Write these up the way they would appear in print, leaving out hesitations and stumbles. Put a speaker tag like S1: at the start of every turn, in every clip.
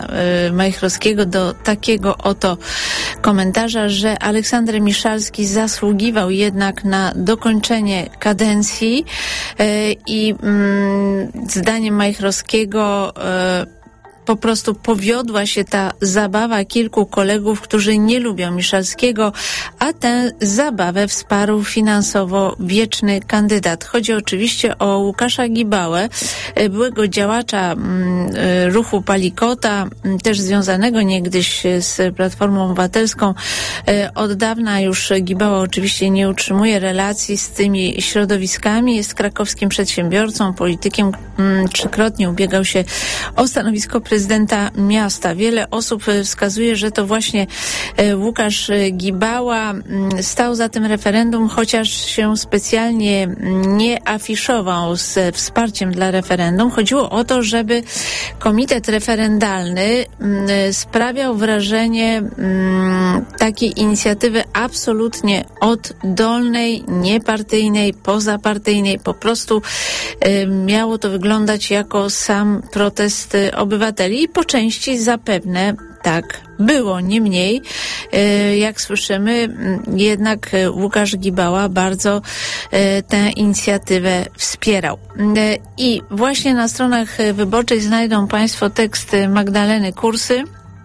S1: Majchrowskiego do takiego oto komentarza, że Aleksander Miszalski zasługiwał jednak na dokończenie kadencji i zdaniem Majchrowskiego po prostu powiodła się ta zabawa kilku kolegów, którzy nie lubią Miszalskiego, a tę zabawę wsparł finansowo wieczny kandydat. Chodzi oczywiście o Łukasza Gibałę, byłego działacza ruchu Palikota, też związanego niegdyś z Platformą Obywatelską. Od dawna już Gibała oczywiście nie utrzymuje relacji z tymi środowiskami, jest krakowskim przedsiębiorcą, politykiem, trzykrotnie ubiegał się o stanowisko prezydenta miasta. Wiele osób wskazuje, że to właśnie Łukasz Gibała stał za tym referendum, chociaż się specjalnie nie afiszował z wsparciem dla referendum. Chodziło o to, żeby komitet referendalny sprawiał wrażenie takiej inicjatywy absolutnie oddolnej, niepartyjnej, pozapartyjnej. Po prostu miało to wyglądać jako sam protest obywateli i po części zapewne tak było. Niemniej, jak słyszymy, jednak Łukasz Gibała bardzo tę inicjatywę wspierał. I właśnie na stronach wyborczej znajdą Państwo tekst Magdaleny Kursy,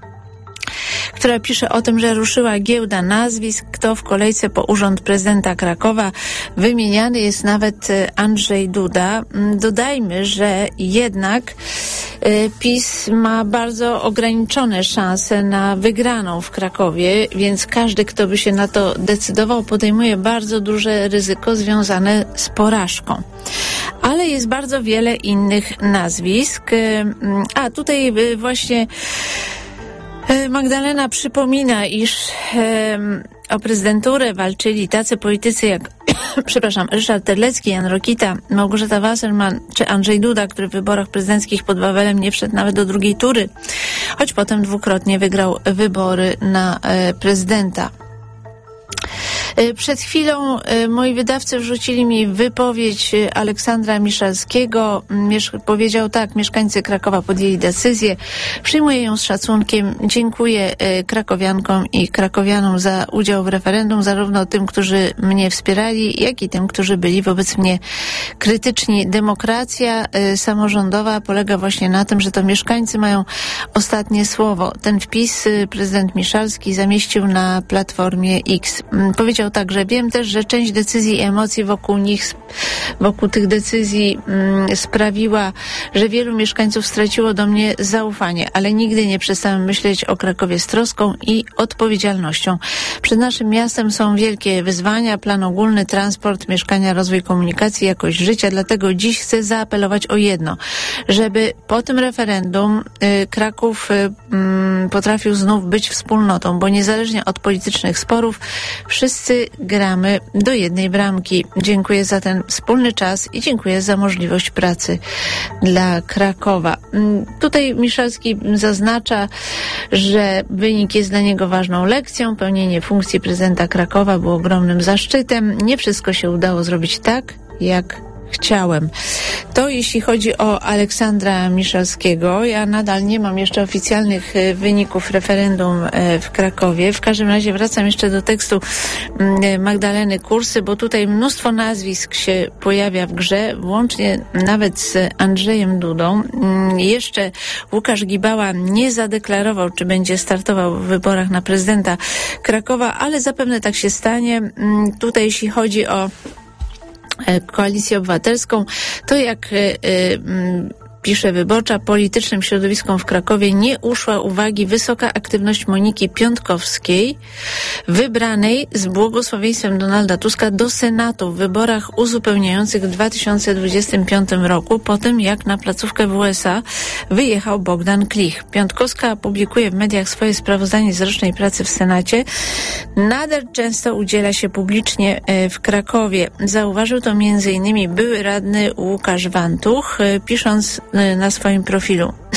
S1: która pisze o tym, że ruszyła giełda nazwisk. Kto w kolejce po urząd prezydenta Krakowa? Wymieniany jest nawet Andrzej Duda. Dodajmy, że jednak PiS ma bardzo ograniczone szanse na wygraną w Krakowie, więc każdy, kto by się na to decydował, podejmuje bardzo duże ryzyko związane z porażką. Ale jest bardzo wiele innych nazwisk. A tutaj właśnie Magdalena przypomina, iż o prezydenturę walczyli tacy politycy jak Ryszard Terlecki, Jan Rokita, Małgorzata Wasserman czy Andrzej Duda, który w wyborach prezydenckich pod Wawelem nie wszedł nawet do drugiej tury, choć potem dwukrotnie wygrał wybory na prezydenta. Przed chwilą moi wydawcy wrzucili mi wypowiedź Aleksandra Miszalskiego. Powiedział tak: mieszkańcy Krakowa podjęli decyzję, przyjmuję ją z szacunkiem, dziękuję krakowiankom i krakowianom za udział w referendum, zarówno tym, którzy mnie wspierali, jak i tym, którzy byli wobec mnie krytyczni. Demokracja samorządowa polega właśnie na tym, że to mieszkańcy mają ostatnie słowo. Ten wpis prezydent Miszalski zamieścił na Platformie X. Powiedział także: wiem też, że część decyzji i emocji wokół tych decyzji sprawiła, że wielu mieszkańców straciło do mnie zaufanie, ale nigdy nie przestałem myśleć o Krakowie z troską i odpowiedzialnością. Przed naszym miastem są wielkie wyzwania, plan ogólny, transport, mieszkania, rozwój komunikacji, jakość życia, dlatego dziś chcę zaapelować o jedno, żeby po tym referendum Kraków potrafił znów być wspólnotą, bo niezależnie od politycznych sporów wszyscy gramy do jednej bramki. Dziękuję za ten wspólny czas i dziękuję za możliwość pracy dla Krakowa. Tutaj Miszalski zaznacza, że wynik jest dla niego ważną lekcją. Pełnienie funkcji prezydenta Krakowa było ogromnym zaszczytem. Nie wszystko się udało zrobić tak, jak chciałem. To jeśli chodzi o Aleksandra Miszalskiego. Ja nadal nie mam jeszcze oficjalnych wyników referendum w Krakowie. W każdym razie wracam jeszcze do tekstu Magdaleny Kursy, bo tutaj mnóstwo nazwisk się pojawia w grze, włącznie nawet z Andrzejem Dudą. Jeszcze Łukasz Gibała nie zadeklarował, czy będzie startował w wyborach na prezydenta Krakowa, ale zapewne tak się stanie. Tutaj jeśli chodzi o Koalicję Obywatelską, to jak pisze Wyborcza, politycznym środowiskom w Krakowie nie uszła uwagi wysoka aktywność Moniki Piątkowskiej, wybranej z błogosławieństwem Donalda Tuska do Senatu w wyborach uzupełniających w 2025 roku, po tym jak na placówkę w USA wyjechał Bogdan Klich. Piątkowska publikuje w mediach swoje sprawozdanie z rocznej pracy w Senacie. Nader często udziela się publicznie w Krakowie. Zauważył to m.in. były radny Łukasz Wantuch, pisząc na swoim profilu: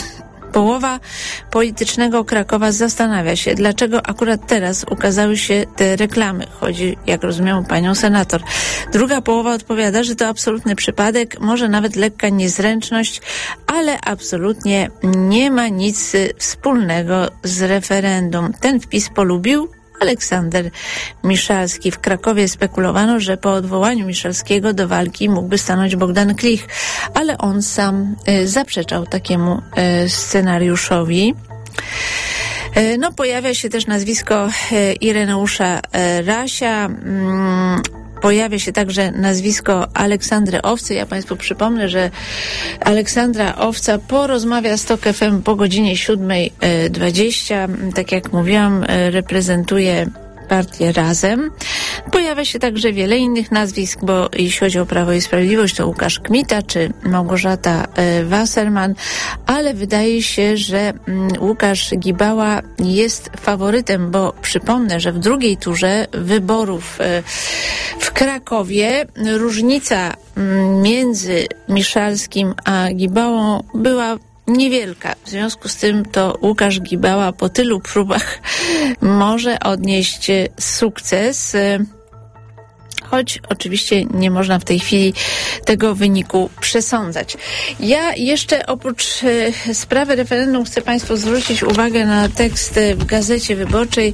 S1: Połowa politycznego Krakowa zastanawia się, dlaczego akurat teraz ukazały się te reklamy. Chodzi, jak rozumiem, o panią senator. Druga połowa odpowiada, że to absolutny przypadek, może nawet lekka niezręczność, ale absolutnie nie ma nic wspólnego z referendum. Ten wpis polubił Aleksander Miszalski. W Krakowie spekulowano, że po odwołaniu Miszalskiego do walki mógłby stanąć Bogdan Klich, ale on sam zaprzeczał takiemu scenariuszowi. No, pojawia się też nazwisko Ireneusza Rasia. Pojawia się także nazwisko Aleksandry Owcy. Ja Państwu przypomnę, że Aleksandra Owca porozmawia z TOK FM po godzinie 7:20. Tak jak mówiłam, reprezentuje partię Razem. Pojawia się także wiele innych nazwisk, bo jeśli chodzi o Prawo i Sprawiedliwość, to Łukasz Kmita czy Małgorzata Wasserman, ale wydaje się, że Łukasz Gibała jest faworytem, bo przypomnę, że w drugiej turze wyborów w Krakowie różnica między Miszalskim a Gibałą była niewielka. W związku z tym to Łukasz Gibała po tylu próbach może odnieść sukces, choć oczywiście nie można w tej chwili tego wyniku przesądzać. Ja jeszcze oprócz sprawy referendum chcę Państwu zwrócić uwagę na tekst w Gazecie Wyborczej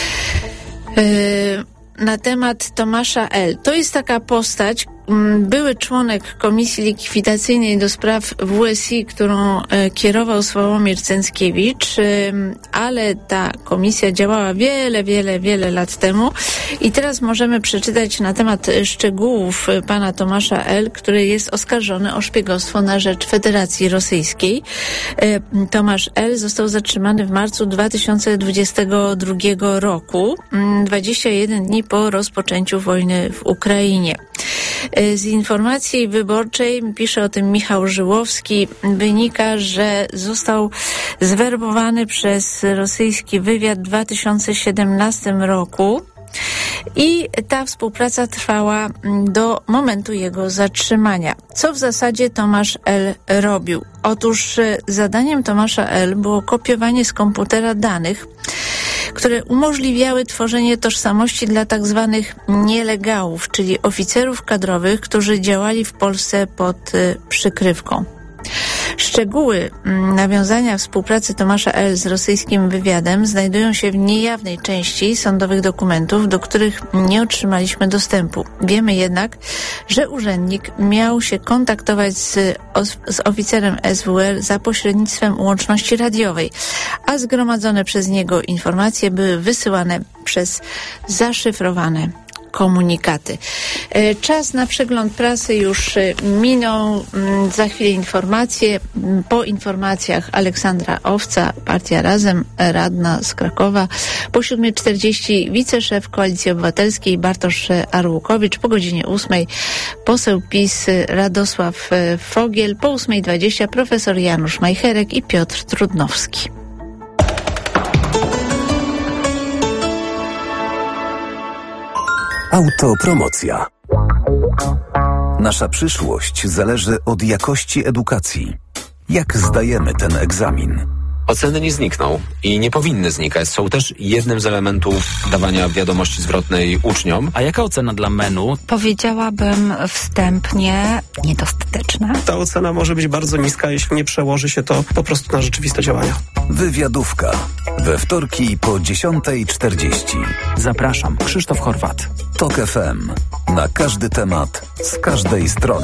S1: na temat Tomasza L. To jest taka postać, były członek Komisji Likwidacyjnej do spraw WSI, którą kierował Sławomir Cęckiewicz, ale ta komisja działała wiele lat temu i teraz możemy przeczytać na temat szczegółów pana Tomasza L., który jest oskarżony o szpiegostwo na rzecz Federacji Rosyjskiej. Tomasz L. został zatrzymany w marcu 2022 roku, 21 dni po rozpoczęciu wojny w Ukrainie. Z informacji wyborczej, pisze o tym Michał Żyłowski, wynika, że został zwerbowany przez rosyjski wywiad w 2017 roku i ta współpraca trwała do momentu jego zatrzymania. Co w zasadzie Tomasz L. robił? Otóż zadaniem Tomasza L. było kopiowanie z komputera danych, które umożliwiały tworzenie tożsamości dla tak zwanych nielegałów, czyli oficerów kadrowych, którzy działali w Polsce pod przykrywką. Szczegóły nawiązania współpracy Tomasza L. z rosyjskim wywiadem znajdują się w niejawnej części sądowych dokumentów, do których nie otrzymaliśmy dostępu. Wiemy jednak, że urzędnik miał się kontaktować z oficerem SWR za pośrednictwem łączności radiowej, a zgromadzone przez niego informacje były wysyłane przez zaszyfrowane komunikaty. Czas na przegląd prasy już minął. Za chwilę informacje. Po informacjach Aleksandra Owca, Partia Razem, radna z Krakowa. Po 7:40 wiceszef Koalicji Obywatelskiej Bartosz Arłukowicz. Po godzinie 8 poseł PiS Radosław Fogiel. Po 8:20 profesor Janusz Majcherek i Piotr Trudnowski.
S2: Autopromocja. Nasza przyszłość zależy od jakości edukacji. Jak zdajemy ten egzamin?
S3: Oceny nie znikną i nie powinny znikać. Są też jednym z elementów dawania wiadomości zwrotnej uczniom.
S4: A jaka ocena dla MEN-u?
S5: Powiedziałabym wstępnie niedostateczna.
S6: Ta ocena może być bardzo niska, jeśli nie przełoży się to po prostu na rzeczywiste działania.
S2: Wywiadówka. We wtorki po 10:40.
S4: Zapraszam, Krzysztof Horwat.
S2: TOK FM. Na każdy temat, z każdej strony.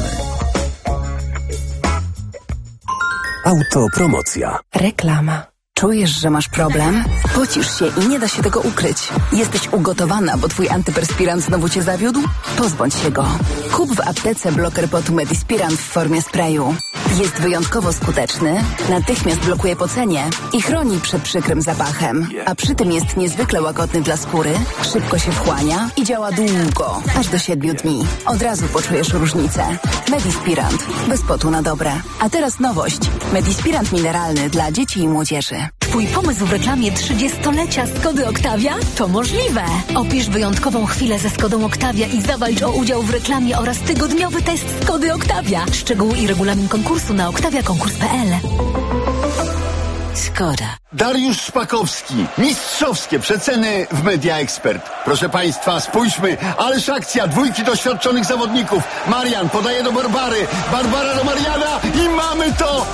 S2: Autopromocja.
S5: Reklama.
S7: Czujesz, że masz problem? Pocisz się i nie da się tego ukryć. Jesteś ugotowana, bo twój antyperspirant znowu cię zawiódł? Pozbądź się go. Kup w aptece bloker potu Medispirant w formie sprayu. Jest wyjątkowo skuteczny, natychmiast blokuje pocenie i chroni przed przykrym zapachem. A przy tym jest niezwykle łagodny dla skóry, szybko się wchłania i działa długo, aż do 7 dni. Od razu poczujesz różnicę. Medispirant. Bez potu na dobre. A teraz nowość. Medispirant mineralny dla dzieci i młodzieży.
S8: Twój pomysł w reklamie 30-lecia Skody Octavia? To możliwe! Opisz wyjątkową chwilę ze Skodą Octavia i zawalcz o udział w reklamie oraz tygodniowy test Skody Octavia. Szczegóły i regulamin konkursu na octaviakonkurs.pl. Škoda.
S9: Dariusz Szpakowski. Mistrzowskie przeceny w Media Expert. Proszę Państwa, spójrzmy. Ależ akcja. Dwójki doświadczonych zawodników. Marian podaje do Barbary. Barbara do Mariana i mamy to!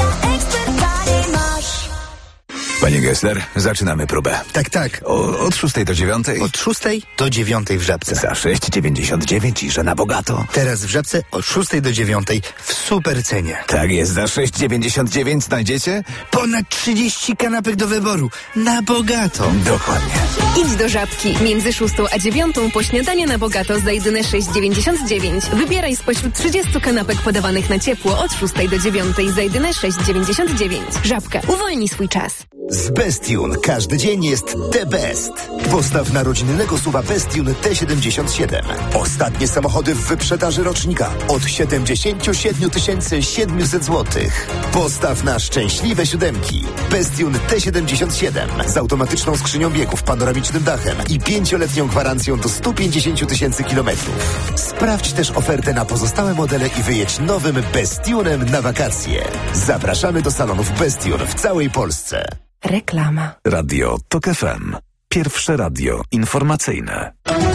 S2: Panie Gessler, zaczynamy próbę.
S10: Tak.
S2: Od 6 do 9.
S10: Od 6 do 9 w Żabce.
S2: Za 6,99 i że na bogato.
S10: Teraz w Żabce od 6 do 9 w super cenie.
S2: Tak jest, za 6,99 znajdziecie?
S10: Ponad 30 kanapek do wyboru. Na bogato.
S2: Dokładnie.
S11: Idź do Żabki. Między 6 a 9 po śniadanie na bogato za jedyne 6,99. Wybieraj spośród 30 kanapek podawanych na ciepło od 6 do 9 za jedyne 6,99. Żabka. Uwolnij swój czas.
S12: Z Bestune każdy dzień jest the best. Postaw na rodzinnego SUV-a Bestune T77. Ostatnie samochody w wyprzedaży rocznika od 77 700 zł. Postaw na szczęśliwe siódemki. Bestune T77 z automatyczną skrzynią biegów, panoramicznym dachem i 5-letnią gwarancją do 150 000 kilometrów. Sprawdź też ofertę na pozostałe modele i wyjedź nowym Bestunem na wakacje. Zapraszamy do salonów Bestune w całej Polsce.
S5: Reklama.
S2: Radio TOK FM. Pierwsze radio informacyjne.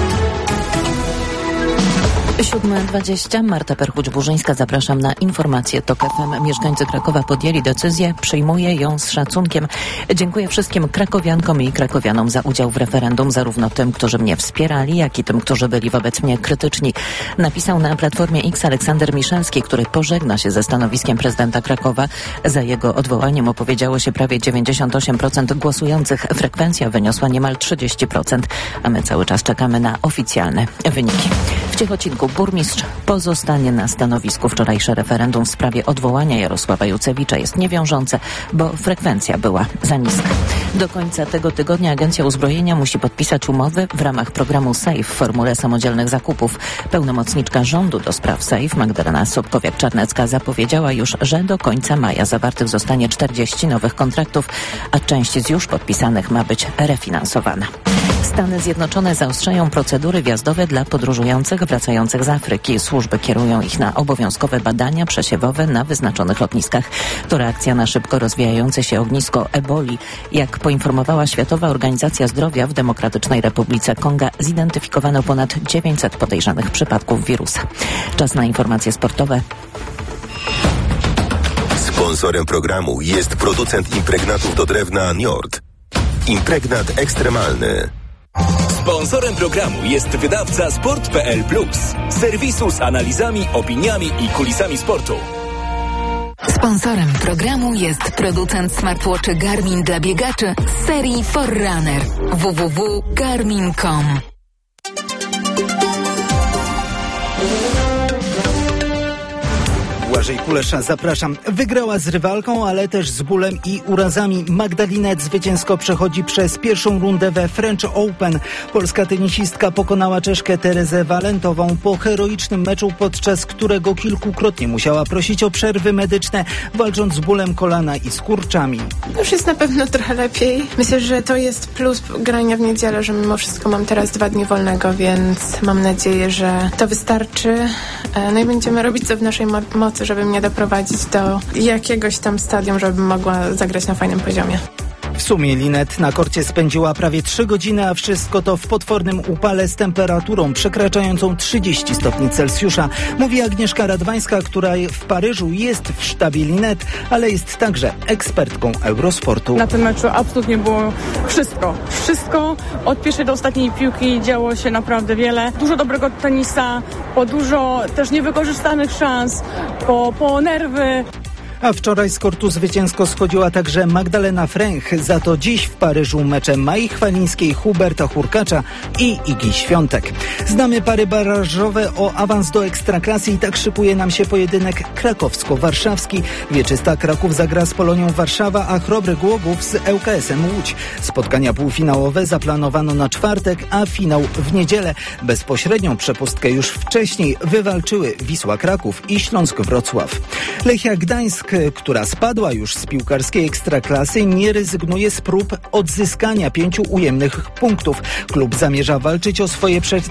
S13: 7:20. Marta Perchuć-Burzyńska, zapraszam na informację TOK FM. Mieszkańcy Krakowa podjęli decyzję, przyjmuję ją z szacunkiem. Dziękuję wszystkim krakowiankom i krakowianom za udział w referendum, zarówno tym, którzy mnie wspierali, jak i tym, którzy byli wobec mnie krytyczni. Napisał na Platformie X Aleksander Miszalski, który pożegna się ze stanowiskiem prezydenta Krakowa. Za jego odwołaniem opowiedziało się prawie 98% głosujących. Frekwencja wyniosła niemal 30%, a my cały czas czekamy na oficjalne wyniki. W Ciechocinku burmistrz pozostanie na stanowisku. Wczorajsze referendum w sprawie odwołania Jarosława Jucewicza jest niewiążące, bo frekwencja była za niska. Do końca tego tygodnia Agencja Uzbrojenia musi podpisać umowy w ramach programu SAFE w formule samodzielnych zakupów. Pełnomocniczka rządu do spraw SAFE Magdalena Sobkowiak-Czarnecka zapowiedziała już, że do końca maja zawartych zostanie 40 nowych kontraktów, a część z już podpisanych ma być refinansowana. Stany Zjednoczone zaostrzają procedury wjazdowe dla podróżujących wracających z Afryki. Służby kierują ich na obowiązkowe badania przesiewowe na wyznaczonych lotniskach. To reakcja na szybko rozwijające się ognisko eboli. Jak poinformowała Światowa Organizacja Zdrowia, w Demokratycznej Republice Konga zidentyfikowano ponad 900 podejrzanych przypadków wirusa. Czas na informacje sportowe.
S14: Sponsorem programu jest producent impregnatów do drewna Njord. Impregnat ekstremalny.
S15: Sponsorem programu jest wydawca Sport.pl Plus, serwisu z analizami, opiniami i kulisami sportu.
S8: Sponsorem programu jest producent smartwatchy Garmin dla biegaczy z serii Forerunner. www.garmin.com.
S16: Błażej Kulesza, zapraszam. Wygrała z rywalką, ale też z bólem i urazami. Magdalinet zwycięsko przechodzi przez pierwszą rundę we French Open. Polska tenisistka pokonała Czeszkę Terezę Walentową po heroicznym meczu, podczas którego kilkukrotnie musiała prosić o przerwy medyczne, walcząc z bólem kolana i skurczami.
S17: Już jest na pewno trochę lepiej. Myślę, że to jest plus grania w niedzielę, że mimo wszystko mam teraz 2 dni wolnego, więc mam nadzieję, że to wystarczy. No i będziemy robić co w naszej mocy, żeby mnie doprowadzić do jakiegoś tam stadium, żebym mogła zagrać na fajnym poziomie.
S16: W sumie Linet na korcie spędziła prawie 3 godziny, a wszystko to w potwornym upale z temperaturą przekraczającą 30 stopni Celsjusza. Mówi Agnieszka Radwańska, która w Paryżu jest w sztabie Linet, ale jest także ekspertką Eurosportu.
S18: Na tym meczu absolutnie było wszystko. Wszystko od pierwszej do ostatniej piłki działo się naprawdę wiele. Dużo dobrego tenisa, po dużo też niewykorzystanych szans, po nerwy.
S16: A wczoraj z kortu zwycięsko schodziła także Magdalena Fręch. Za to dziś w Paryżu mecze Mai Chwalińskiej, Huberta Hurkacza i Igi Świątek. Znamy pary barażowe o awans do Ekstraklasy i tak szykuje nam się pojedynek krakowsko-warszawski. Wieczysta Kraków zagra z Polonią Warszawa, a Chrobry Głogów z ŁKS-em Łódź. Spotkania półfinałowe zaplanowano na czwartek, a finał w niedzielę. Bezpośrednią przepustkę już wcześniej wywalczyły Wisła Kraków i Śląsk Wrocław. Lechia Gdańsk, która spadła już z piłkarskiej Ekstraklasy, nie rezygnuje z prób odzyskania 5 ujemnych punktów. Klub zamierza walczyć o swoje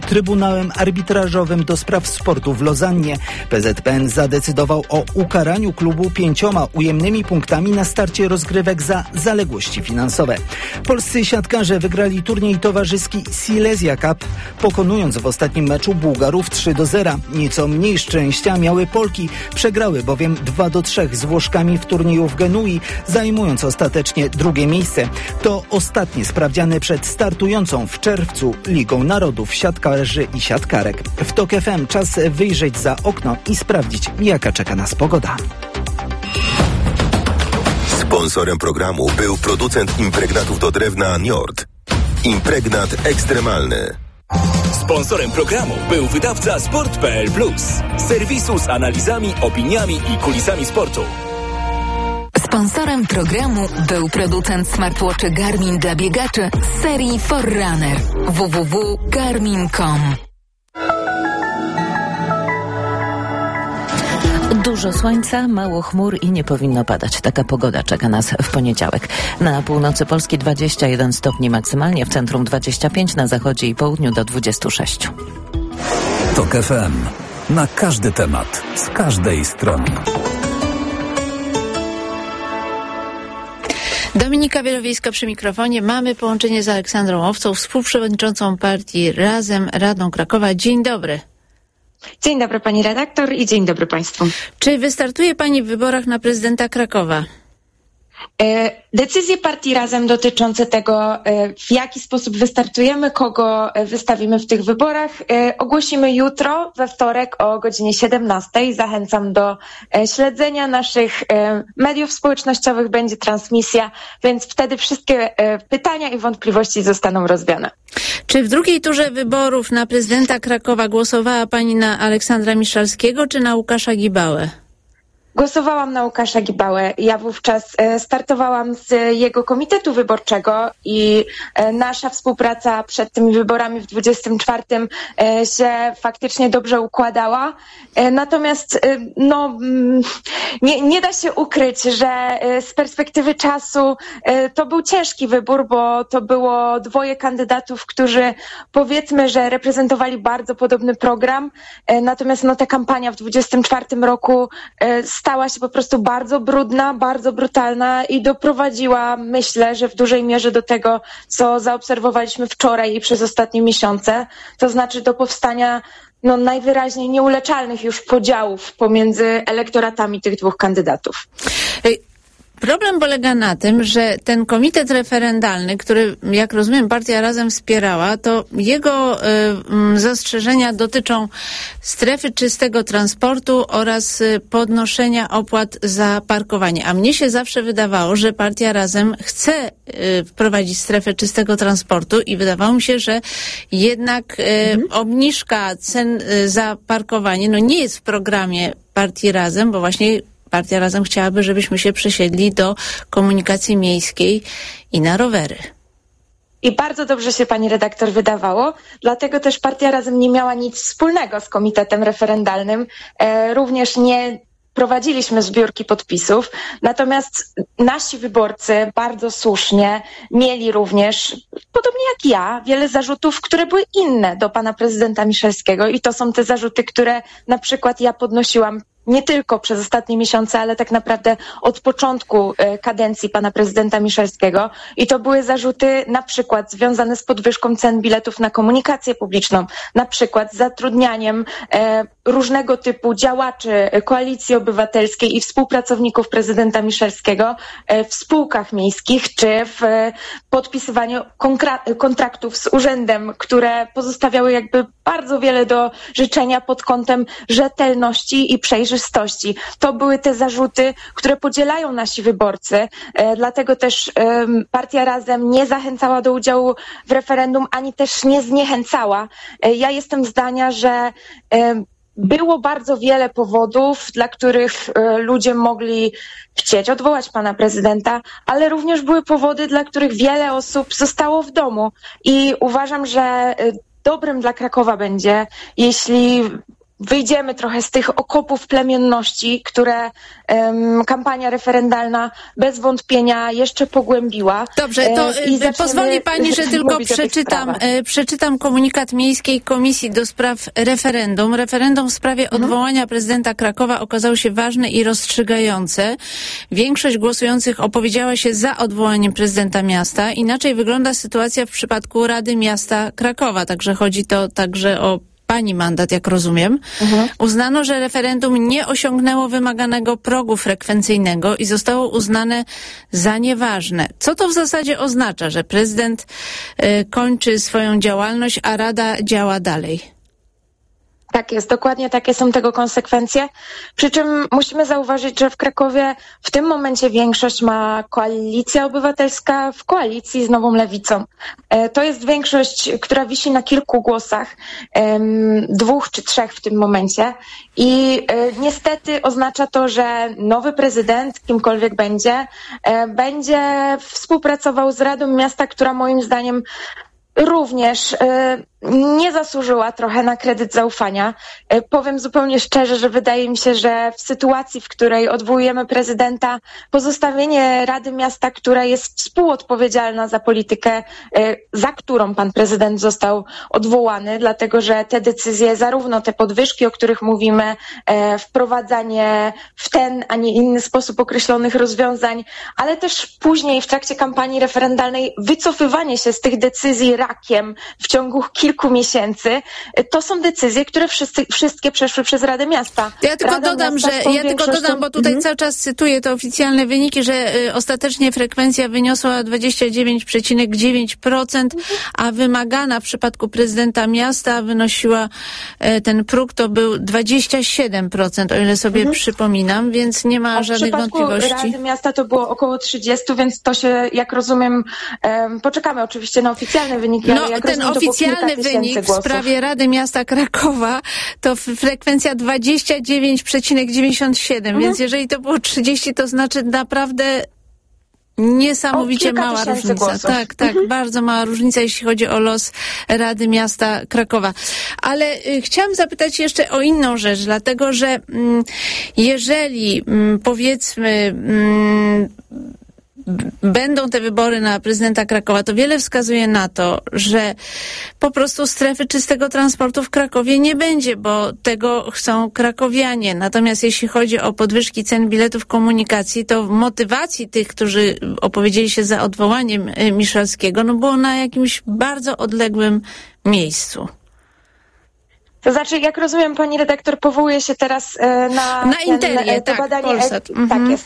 S16: Trybunałem Arbitrażowym do spraw sportu w Lozannie. PZPN zadecydował o ukaraniu klubu 5 ujemnymi punktami na starcie rozgrywek za zaległości finansowe. Polscy siatkarze wygrali turniej towarzyski Silesia Cup, pokonując w ostatnim meczu Bułgarów 3-0. Nieco mniej szczęścia miały Polki, przegrały bowiem 2-3 z Włoszkami w turnieju w Genui, zajmując ostatecznie drugie miejsce. To ostatnie sprawdziany przed startującą w czerwcu Ligą Narodów siatkarzy i siatkarek. W TOK FM czas wyjrzeć za okno i sprawdzić, jaka czeka nas pogoda.
S14: Sponsorem programu był producent impregnatów do drewna Njord. Impregnat ekstremalny.
S15: Sponsorem programu był wydawca Sport.pl Plus. Serwisu z analizami, opiniami i kulisami sportu.
S8: Sponsorem programu był producent smartwatchy Garmin dla biegaczy z serii Forerunner. www.garmin.com.
S13: Dużo słońca, mało chmur i nie powinno padać. Taka pogoda czeka nas w poniedziałek. Na północy Polski 21 stopni maksymalnie, w centrum 25, na zachodzie i południu do 26.
S2: TOK FM. Na każdy temat, z każdej strony.
S1: Dominika Wielowiejska przy mikrofonie. Mamy połączenie z Aleksandrą Owcą, współprzewodniczącą partii Razem, Radą Krakowa. Dzień dobry.
S19: Dzień dobry pani redaktor i dzień dobry państwu.
S1: Czy wystartuje pani w wyborach na prezydenta Krakowa?
S19: Decyzje partii Razem dotyczące tego, w jaki sposób wystartujemy, kogo wystawimy w tych wyborach, ogłosimy jutro, we wtorek o godzinie 17:00. Zachęcam do śledzenia naszych mediów społecznościowych, będzie transmisja, więc wtedy wszystkie pytania i wątpliwości zostaną rozwiane.
S1: Czy w drugiej turze wyborów na prezydenta Krakowa głosowała pani na Aleksandra Miszalskiego czy na Łukasza Gibałę?
S19: Głosowałam na Łukasza Gibałę. Ja wówczas startowałam z jego komitetu wyborczego i nasza współpraca przed tymi wyborami w 24 się faktycznie dobrze układała. Natomiast nie da się ukryć, że z perspektywy czasu to był ciężki wybór, bo to było dwoje kandydatów, którzy powiedzmy, że reprezentowali bardzo podobny program. Natomiast ta kampania w 24 roku stała się po prostu bardzo brudna, bardzo brutalna i doprowadziła, myślę, że w dużej mierze do tego, co zaobserwowaliśmy wczoraj i przez ostatnie miesiące, to znaczy do powstania najwyraźniej nieuleczalnych już podziałów pomiędzy elektoratami tych dwóch kandydatów.
S1: Problem polega na tym, że ten komitet referendalny, który, jak rozumiem, partia Razem wspierała, to jego zastrzeżenia dotyczą strefy czystego transportu oraz podnoszenia opłat za parkowanie. A mnie się zawsze wydawało, że partia Razem chce wprowadzić strefę czystego transportu i wydawało mi się, że jednak obniżka cen za parkowanie nie jest w programie partii Razem, bo właśnie partia Razem chciałaby, żebyśmy się przesiedli do komunikacji miejskiej i na rowery.
S19: I bardzo dobrze się pani redaktor wydawało, dlatego też partia Razem nie miała nic wspólnego z komitetem referendalnym. Również nie prowadziliśmy zbiórki podpisów, natomiast nasi wyborcy bardzo słusznie mieli również, podobnie jak ja, wiele zarzutów, które były inne do pana prezydenta Miszalskiego i to są te zarzuty, które na przykład ja podnosiłam nie tylko przez ostatnie miesiące, ale tak naprawdę od początku kadencji pana prezydenta Miszalskiego. I to były zarzuty na przykład związane z podwyżką cen biletów na komunikację publiczną, na przykład z zatrudnianiem różnego typu działaczy Koalicji Obywatelskiej i współpracowników prezydenta Miszalskiego w spółkach miejskich, czy w podpisywaniu kontraktów z urzędem, które pozostawiały jakby bardzo wiele do życzenia pod kątem rzetelności i przejrzystości. To były te zarzuty, które podzielają nasi wyborcy, dlatego też partia Razem nie zachęcała do udziału w referendum, ani też nie zniechęcała. Ja jestem zdania, że było bardzo wiele powodów, dla których ludzie mogli chcieć odwołać pana prezydenta, ale również były powody, dla których wiele osób zostało w domu. I uważam, że dobrym dla Krakowa będzie, jeśli wyjdziemy trochę z tych okopów plemienności, które kampania referendalna bez wątpienia jeszcze pogłębiła.
S1: Dobrze, to pozwoli pani, że tylko przeczytam komunikat Miejskiej Komisji do Spraw Referendum. Referendum w sprawie odwołania prezydenta Krakowa okazało się ważne i rozstrzygające. Większość głosujących opowiedziała się za odwołaniem prezydenta miasta. Inaczej wygląda sytuacja w przypadku Rady Miasta Krakowa. Także chodzi to także o pani mandat, jak rozumiem. Uznano, że referendum nie osiągnęło wymaganego progu frekwencyjnego i zostało uznane za nieważne. Co to w zasadzie oznacza, że prezydent kończy swoją działalność, a Rada działa dalej?
S19: Tak jest, dokładnie takie są tego konsekwencje. Przy czym musimy zauważyć, że w Krakowie w tym momencie większość ma Koalicja Obywatelska w koalicji z Nową Lewicą. To jest większość, która wisi na kilku głosach, 2 czy 3 w tym momencie. I niestety oznacza to, że nowy prezydent, kimkolwiek będzie współpracował z Radą Miasta, która moim zdaniem również nie zasłużyła trochę na kredyt zaufania. Powiem zupełnie szczerze, że wydaje mi się, że w sytuacji, w której odwołujemy prezydenta, pozostawienie Rady Miasta, która jest współodpowiedzialna za politykę, za którą pan prezydent został odwołany, dlatego że te decyzje, zarówno te podwyżki, o których mówimy, wprowadzanie w ten, a nie inny sposób określonych rozwiązań, ale też później w trakcie kampanii referendalnej wycofywanie się z tych decyzji rakiem w ciągu kilku miesięcy, to są decyzje, które wszystkie przeszły przez Radę Miasta.
S1: Ja tylko dodam, bo tutaj cały czas cytuję te oficjalne wyniki, że ostatecznie frekwencja wyniosła 29,9%, a wymagana w przypadku prezydenta miasta wynosiła, ten próg to był 27%, o ile sobie przypominam, więc nie ma żadnych wątpliwości.
S19: W przypadku Rady Miasta to było około 30%, więc to się, jak rozumiem, poczekamy oczywiście na oficjalne wyniki, ale jak rozumiem,
S1: oficjalny wynik w sprawie Rady Miasta Krakowa to frekwencja 29,97, więc jeżeli to było 30, to znaczy naprawdę niesamowicie mała różnica. Głosów. Tak, bardzo mała różnica, jeśli chodzi o los Rady Miasta Krakowa. Ale chciałam zapytać jeszcze o inną rzecz, dlatego że jeżeli powiedzmy będą te wybory na prezydenta Krakowa, to wiele wskazuje na to, że po prostu strefy czystego transportu w Krakowie nie będzie, bo tego chcą krakowianie. Natomiast jeśli chodzi o podwyżki cen biletów komunikacji, to w motywacji tych, którzy opowiedzieli się za odwołaniem Miszalskiego, było na jakimś bardzo odległym miejscu.
S19: To znaczy, jak rozumiem, pani redaktor powołuje się teraz na
S1: Interię,
S19: to badanie.
S1: Polsat.
S19: Tak jest.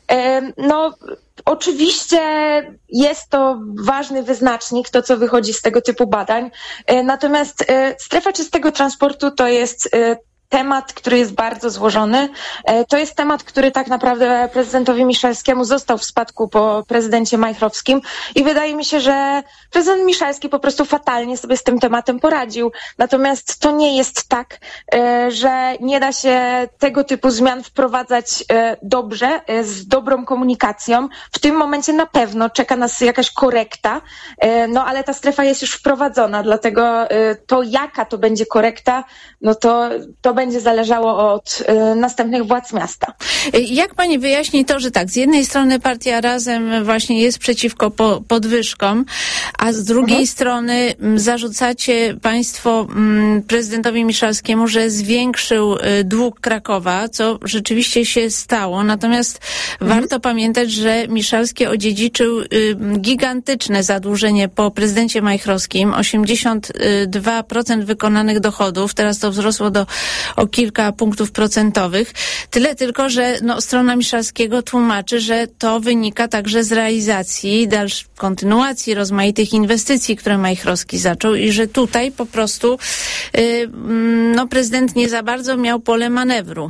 S19: Oczywiście jest to ważny wyznacznik, to co wychodzi z tego typu badań. Natomiast strefa czystego transportu to jest temat, który jest bardzo złożony. To jest temat, który tak naprawdę prezydentowi Miszalskiemu został w spadku po prezydencie Majchrowskim i wydaje mi się, że prezydent Miszalski po prostu fatalnie sobie z tym tematem poradził. Natomiast to nie jest tak, że nie da się tego typu zmian wprowadzać dobrze, z dobrą komunikacją. W tym momencie na pewno czeka nas jakaś korekta, ale ta strefa jest już wprowadzona, dlatego to jaka to będzie korekta, to będzie zależało od następnych władz miasta.
S1: Jak pani wyjaśni to, że tak, z jednej strony partia Razem właśnie jest przeciwko podwyżkom, a z drugiej strony zarzucacie państwo prezydentowi Miszalskiemu, że zwiększył dług Krakowa, co rzeczywiście się stało. Natomiast warto pamiętać, że Miszalski odziedziczył gigantyczne zadłużenie po prezydencie Majchrowskim, 82% wykonanych dochodów, teraz to wzrosło o kilka punktów procentowych. Tyle tylko, że strona Miszalskiego tłumaczy, że to wynika także z realizacji, kontynuacji rozmaitych inwestycji, które Majchrowski zaczął i że tutaj po prostu prezydent nie za bardzo miał pole manewru.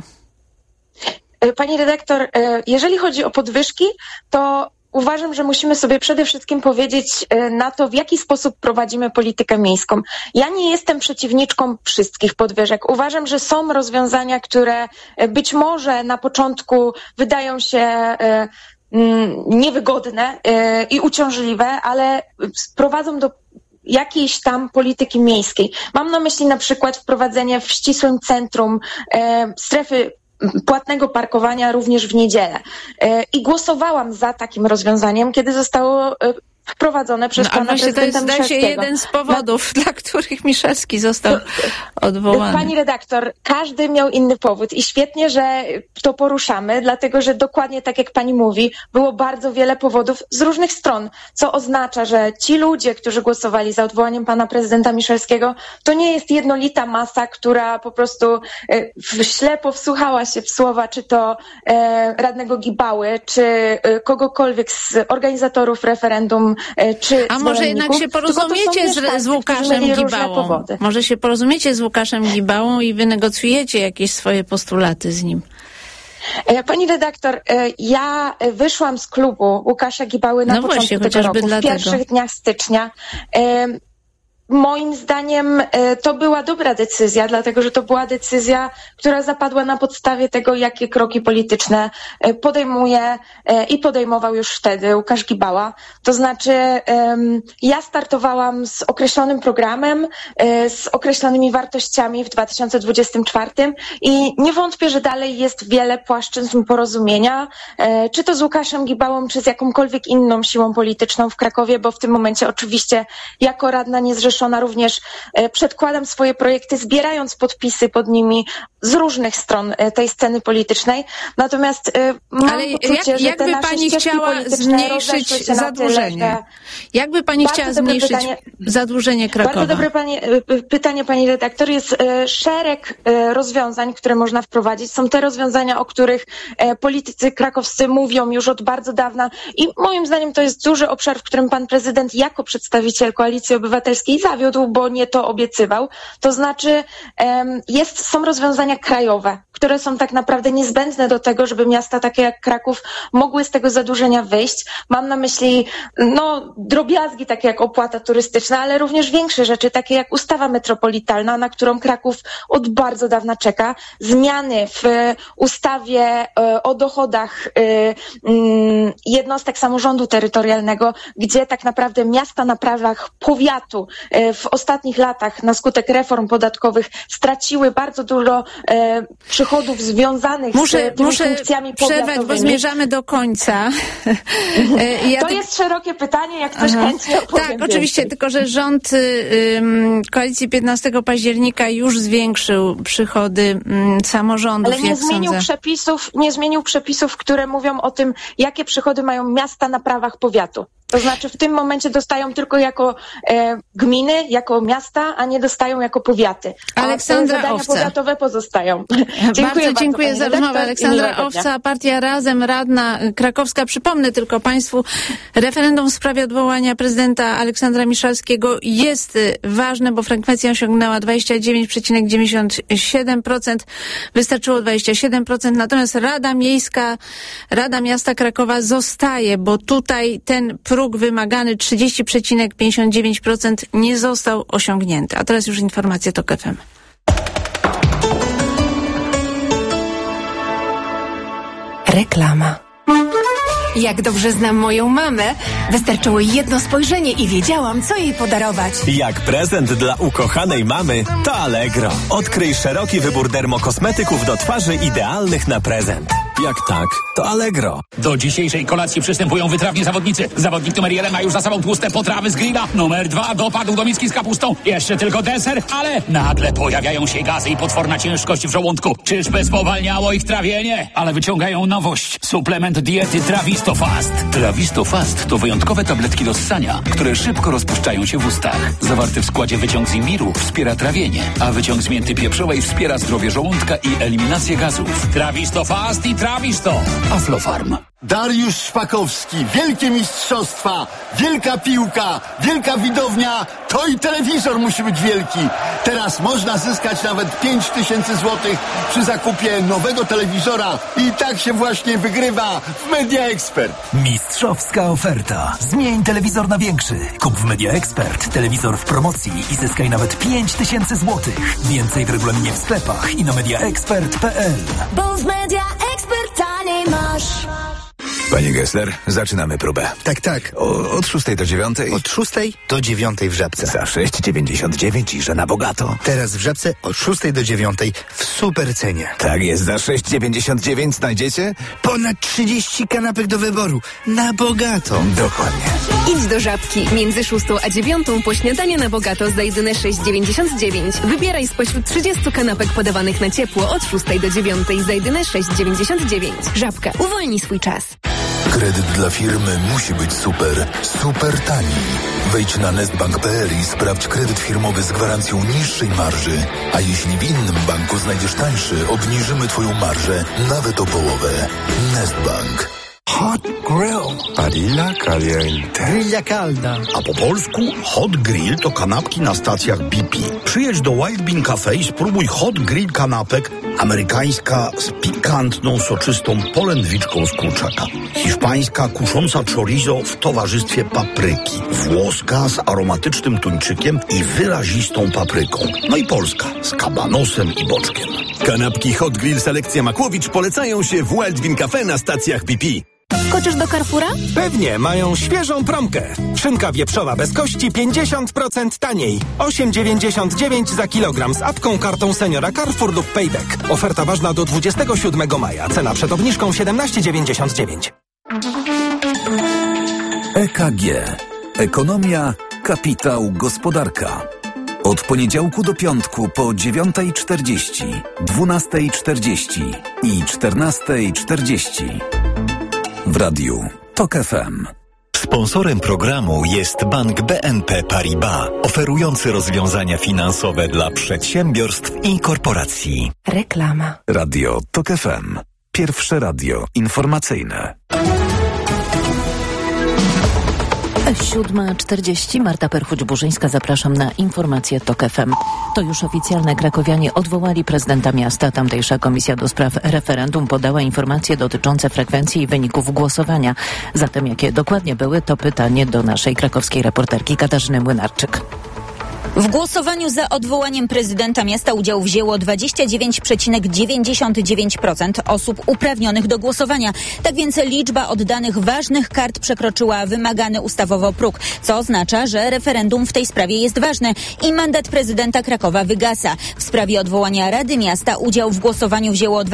S19: Pani redaktor, jeżeli chodzi o podwyżki, to uważam, że musimy sobie przede wszystkim powiedzieć na to, w jaki sposób prowadzimy politykę miejską. Ja nie jestem przeciwniczką wszystkich podwyżek. Uważam, że są rozwiązania, które być może na początku wydają się niewygodne i uciążliwe, ale prowadzą do jakiejś tam polityki miejskiej. Mam na myśli na przykład wprowadzenie w ścisłym centrum strefy płatnego parkowania również w niedzielę. I głosowałam za takim rozwiązaniem, kiedy zostało wprowadzone przez pana prezydenta Miszalskiego.
S1: To jest, zdaje się, jeden z powodów, dla których Miszalski został odwołany.
S19: Pani redaktor, każdy miał inny powód i świetnie, że to poruszamy, dlatego że dokładnie tak jak pani mówi, było bardzo wiele powodów z różnych stron, co oznacza, że ci ludzie, którzy głosowali za odwołaniem pana prezydenta Miszalskiego, to nie jest jednolita masa, która po prostu ślepo wsłuchała się w słowa, czy to radnego Gibały, czy kogokolwiek z organizatorów referendum, czy
S1: a może jednak się porozumiecie z Łukaszem Gibałą? Może się porozumiecie z Łukaszem Gibałą i wynegocjujecie jakieś swoje postulaty z nim?
S19: Pani redaktor, ja wyszłam z klubu Łukasza Gibały na początku tego roku, w pierwszych dniach stycznia. Moim zdaniem to była dobra decyzja, dlatego że to była decyzja, która zapadła na podstawie tego, jakie kroki polityczne podejmuje i podejmował już wtedy Łukasz Gibała. To znaczy ja startowałam z określonym programem, z określonymi wartościami w 2024 i nie wątpię, że dalej jest wiele płaszczyzn porozumienia, czy to z Łukaszem Gibałą, czy z jakąkolwiek inną siłą polityczną w Krakowie, bo w tym momencie oczywiście jako radna niezrzeszona również przedkładam swoje projekty, zbierając podpisy pod nimi z różnych stron tej sceny politycznej. Natomiast mam poczucie, że te nasze ścieżki polityczne rozeszły się zadłużenie.
S1: Jakby pani chciała zmniejszyć zadłużenie Krakowa?
S19: Bardzo dobre pytanie, pani redaktor. Jest szereg rozwiązań, które można wprowadzić. Są te rozwiązania, o których politycy krakowscy mówią już od bardzo dawna i moim zdaniem to jest duży obszar, w którym pan prezydent jako przedstawiciel Koalicji Obywatelskiej zawiódł, bo nie to obiecywał. To znaczy są rozwiązania krajowe, które są tak naprawdę niezbędne do tego, żeby miasta takie jak Kraków mogły z tego zadłużenia wyjść. Mam na myśli drobiazgi takie jak opłata turystyczna, ale również większe rzeczy, takie jak ustawa metropolitalna, na którą Kraków od bardzo dawna czeka. Zmiany w ustawie o dochodach jednostek samorządu terytorialnego, gdzie tak naprawdę miasta na prawach powiatu w ostatnich latach na skutek reform podatkowych straciły bardzo dużo przychodów związanych z tymi funkcjami powiatowymi.
S1: Przerwać, bo zmierzamy do końca.
S19: To jest szerokie pytanie, jak ktoś chętnie odpowiem.
S1: Tak, oczywiście, tylko że rząd koalicji 15 października już zwiększył przychody samorządów.
S19: Ale nie zmienił przepisów, które mówią o tym, jakie przychody mają miasta na prawach powiatu. To znaczy w tym momencie dostają tylko jako gminy, jako miasta, a nie dostają jako powiaty.
S1: Aleksandra
S19: zadania
S1: Owca.
S19: powiatowe pozostają.
S1: Dziękuję za rozmowę. Aleksandra Owca, Partia Razem, radna krakowska. Przypomnę tylko państwu, referendum w sprawie odwołania prezydenta Aleksandra Miszalskiego jest ważne, bo frekwencja osiągnęła 29,97%. Wystarczyło 27%. Natomiast Rada Miasta Krakowa zostaje, bo tutaj ten próg wymagany 30,59% nie został osiągnięty. A teraz już informacje TOK FM.
S5: Reklama.
S20: Jak dobrze znam moją mamę, wystarczyło jedno spojrzenie i wiedziałam, co jej podarować.
S15: Jak prezent dla ukochanej mamy, to Allegro. Odkryj szeroki wybór dermokosmetyków do twarzy idealnych na prezent. Jak tak, to Allegro.
S21: Do dzisiejszej kolacji przystępują wytrawni zawodnicy. Zawodnik numer 1 ma już za sobą tłuste potrawy z grilla. Numer 2 dopadł do miski z kapustą. Jeszcze tylko deser, ale nagle pojawiają się gazy i potworna ciężkość w żołądku. Czyżby spowalniało ich trawienie? Ale wyciągają nowość. Suplement diety Trawisto Fast. Trawisto Fast to wyjątkowe tabletki do ssania, które szybko rozpuszczają się w ustach. Zawarty w składzie wyciąg z imbiru wspiera trawienie, a wyciąg z mięty pieprzowej wspiera zdrowie żołądka i eliminację gazów. Trawisto Fast i Trawisto. Aflofarm.
S9: Dariusz Szpakowski, wielkie mistrzostwa, wielka piłka, wielka widownia, to i telewizor musi być wielki. Teraz można zyskać nawet 5000 złotych przy zakupie nowego telewizora i tak się właśnie wygrywa w Media Expert.
S2: Mistrzowska oferta. Zmień telewizor na większy. Kup w Media Expert telewizor w promocji i zyskaj nawet 5000 złotych. Więcej w regulaminie w sklepach i na mediaexpert.pl.
S8: Bo w Media Expert taniej masz.
S3: Panie Gessler, zaczynamy próbę.
S10: Tak.
S3: Od 6 do 9.
S10: Od 6 do 9 w Żabce.
S3: Za 6,99 i że na bogato.
S10: Teraz w Żabce od 6 do 9 w super cenie.
S3: Tak jest, za 6,99 znajdziecie?
S10: Ponad 30 kanapek do wyboru. Na bogato.
S3: Dokładnie.
S11: Idź do Żabki. Między 6 a 9 po śniadanie na bogato za jedyne 6,99. Wybieraj spośród 30 kanapek podawanych na ciepło od 6 do 9 za jedyne 6,99. Żabka. Uwolnij swój czas.
S22: Kredyt dla firmy musi być super, super tani. Wejdź na nestbank.pl i sprawdź kredyt firmowy z gwarancją niższej marży. A jeśli w innym banku znajdziesz tańszy, obniżymy Twoją marżę nawet o połowę. Nestbank.
S12: Hot Grill.
S3: Parilla caliente.
S12: Grilla calda. A po polsku Hot Grill to kanapki na stacjach BP. Przyjedź do Wild Bean Cafe i spróbuj Hot Grill kanapek. Amerykańska z pikantną, soczystą polędwiczką z kurczaka. Hiszpańska kusząca chorizo w towarzystwie papryki. Włoska z aromatycznym tuńczykiem i wyrazistą papryką. No i polska z kabanosem i boczkiem.
S15: Kanapki Hot Grill Selekcja Makłowicz polecają się w Wild Bean Cafe na stacjach BP.
S8: Skoczysz do Carrefoura?
S15: Pewnie, mają świeżą promkę. Szynka wieprzowa bez kości 50% taniej. 8,99 za kilogram z apką, kartą seniora Carrefour lub Payback. Oferta ważna do 27 maja. Cena przed obniżką 17,99.
S2: EKG. Ekonomia, kapitał, gospodarka. Od poniedziałku do piątku po 9:40, 12:40 i 14:40. W radiu TOK FM.
S23: Sponsorem programu jest Bank BNP Paribas, oferujący rozwiązania finansowe dla przedsiębiorstw i korporacji.
S5: Reklama.
S2: Radio TOK FM. Pierwsze radio informacyjne.
S13: 7:40. Marta Perchuć-Burzyńska, zapraszam na informacje TOK FM. To już oficjalne. Krakowianie odwołali prezydenta miasta. Tamtejsza Komisja do Spraw Referendum podała informacje dotyczące frekwencji i wyników głosowania. Zatem jakie dokładnie były, to pytanie do naszej krakowskiej reporterki Katarzyny Młynarczyk.
S24: W głosowaniu za odwołaniem prezydenta miasta udział wzięło 29,99% osób uprawnionych do głosowania. Tak więc liczba oddanych ważnych kart przekroczyła wymagany ustawowo próg, co oznacza, że referendum w tej sprawie jest ważne i mandat prezydenta Krakowa wygasa. W sprawie odwołania Rady Miasta udział w głosowaniu wzięło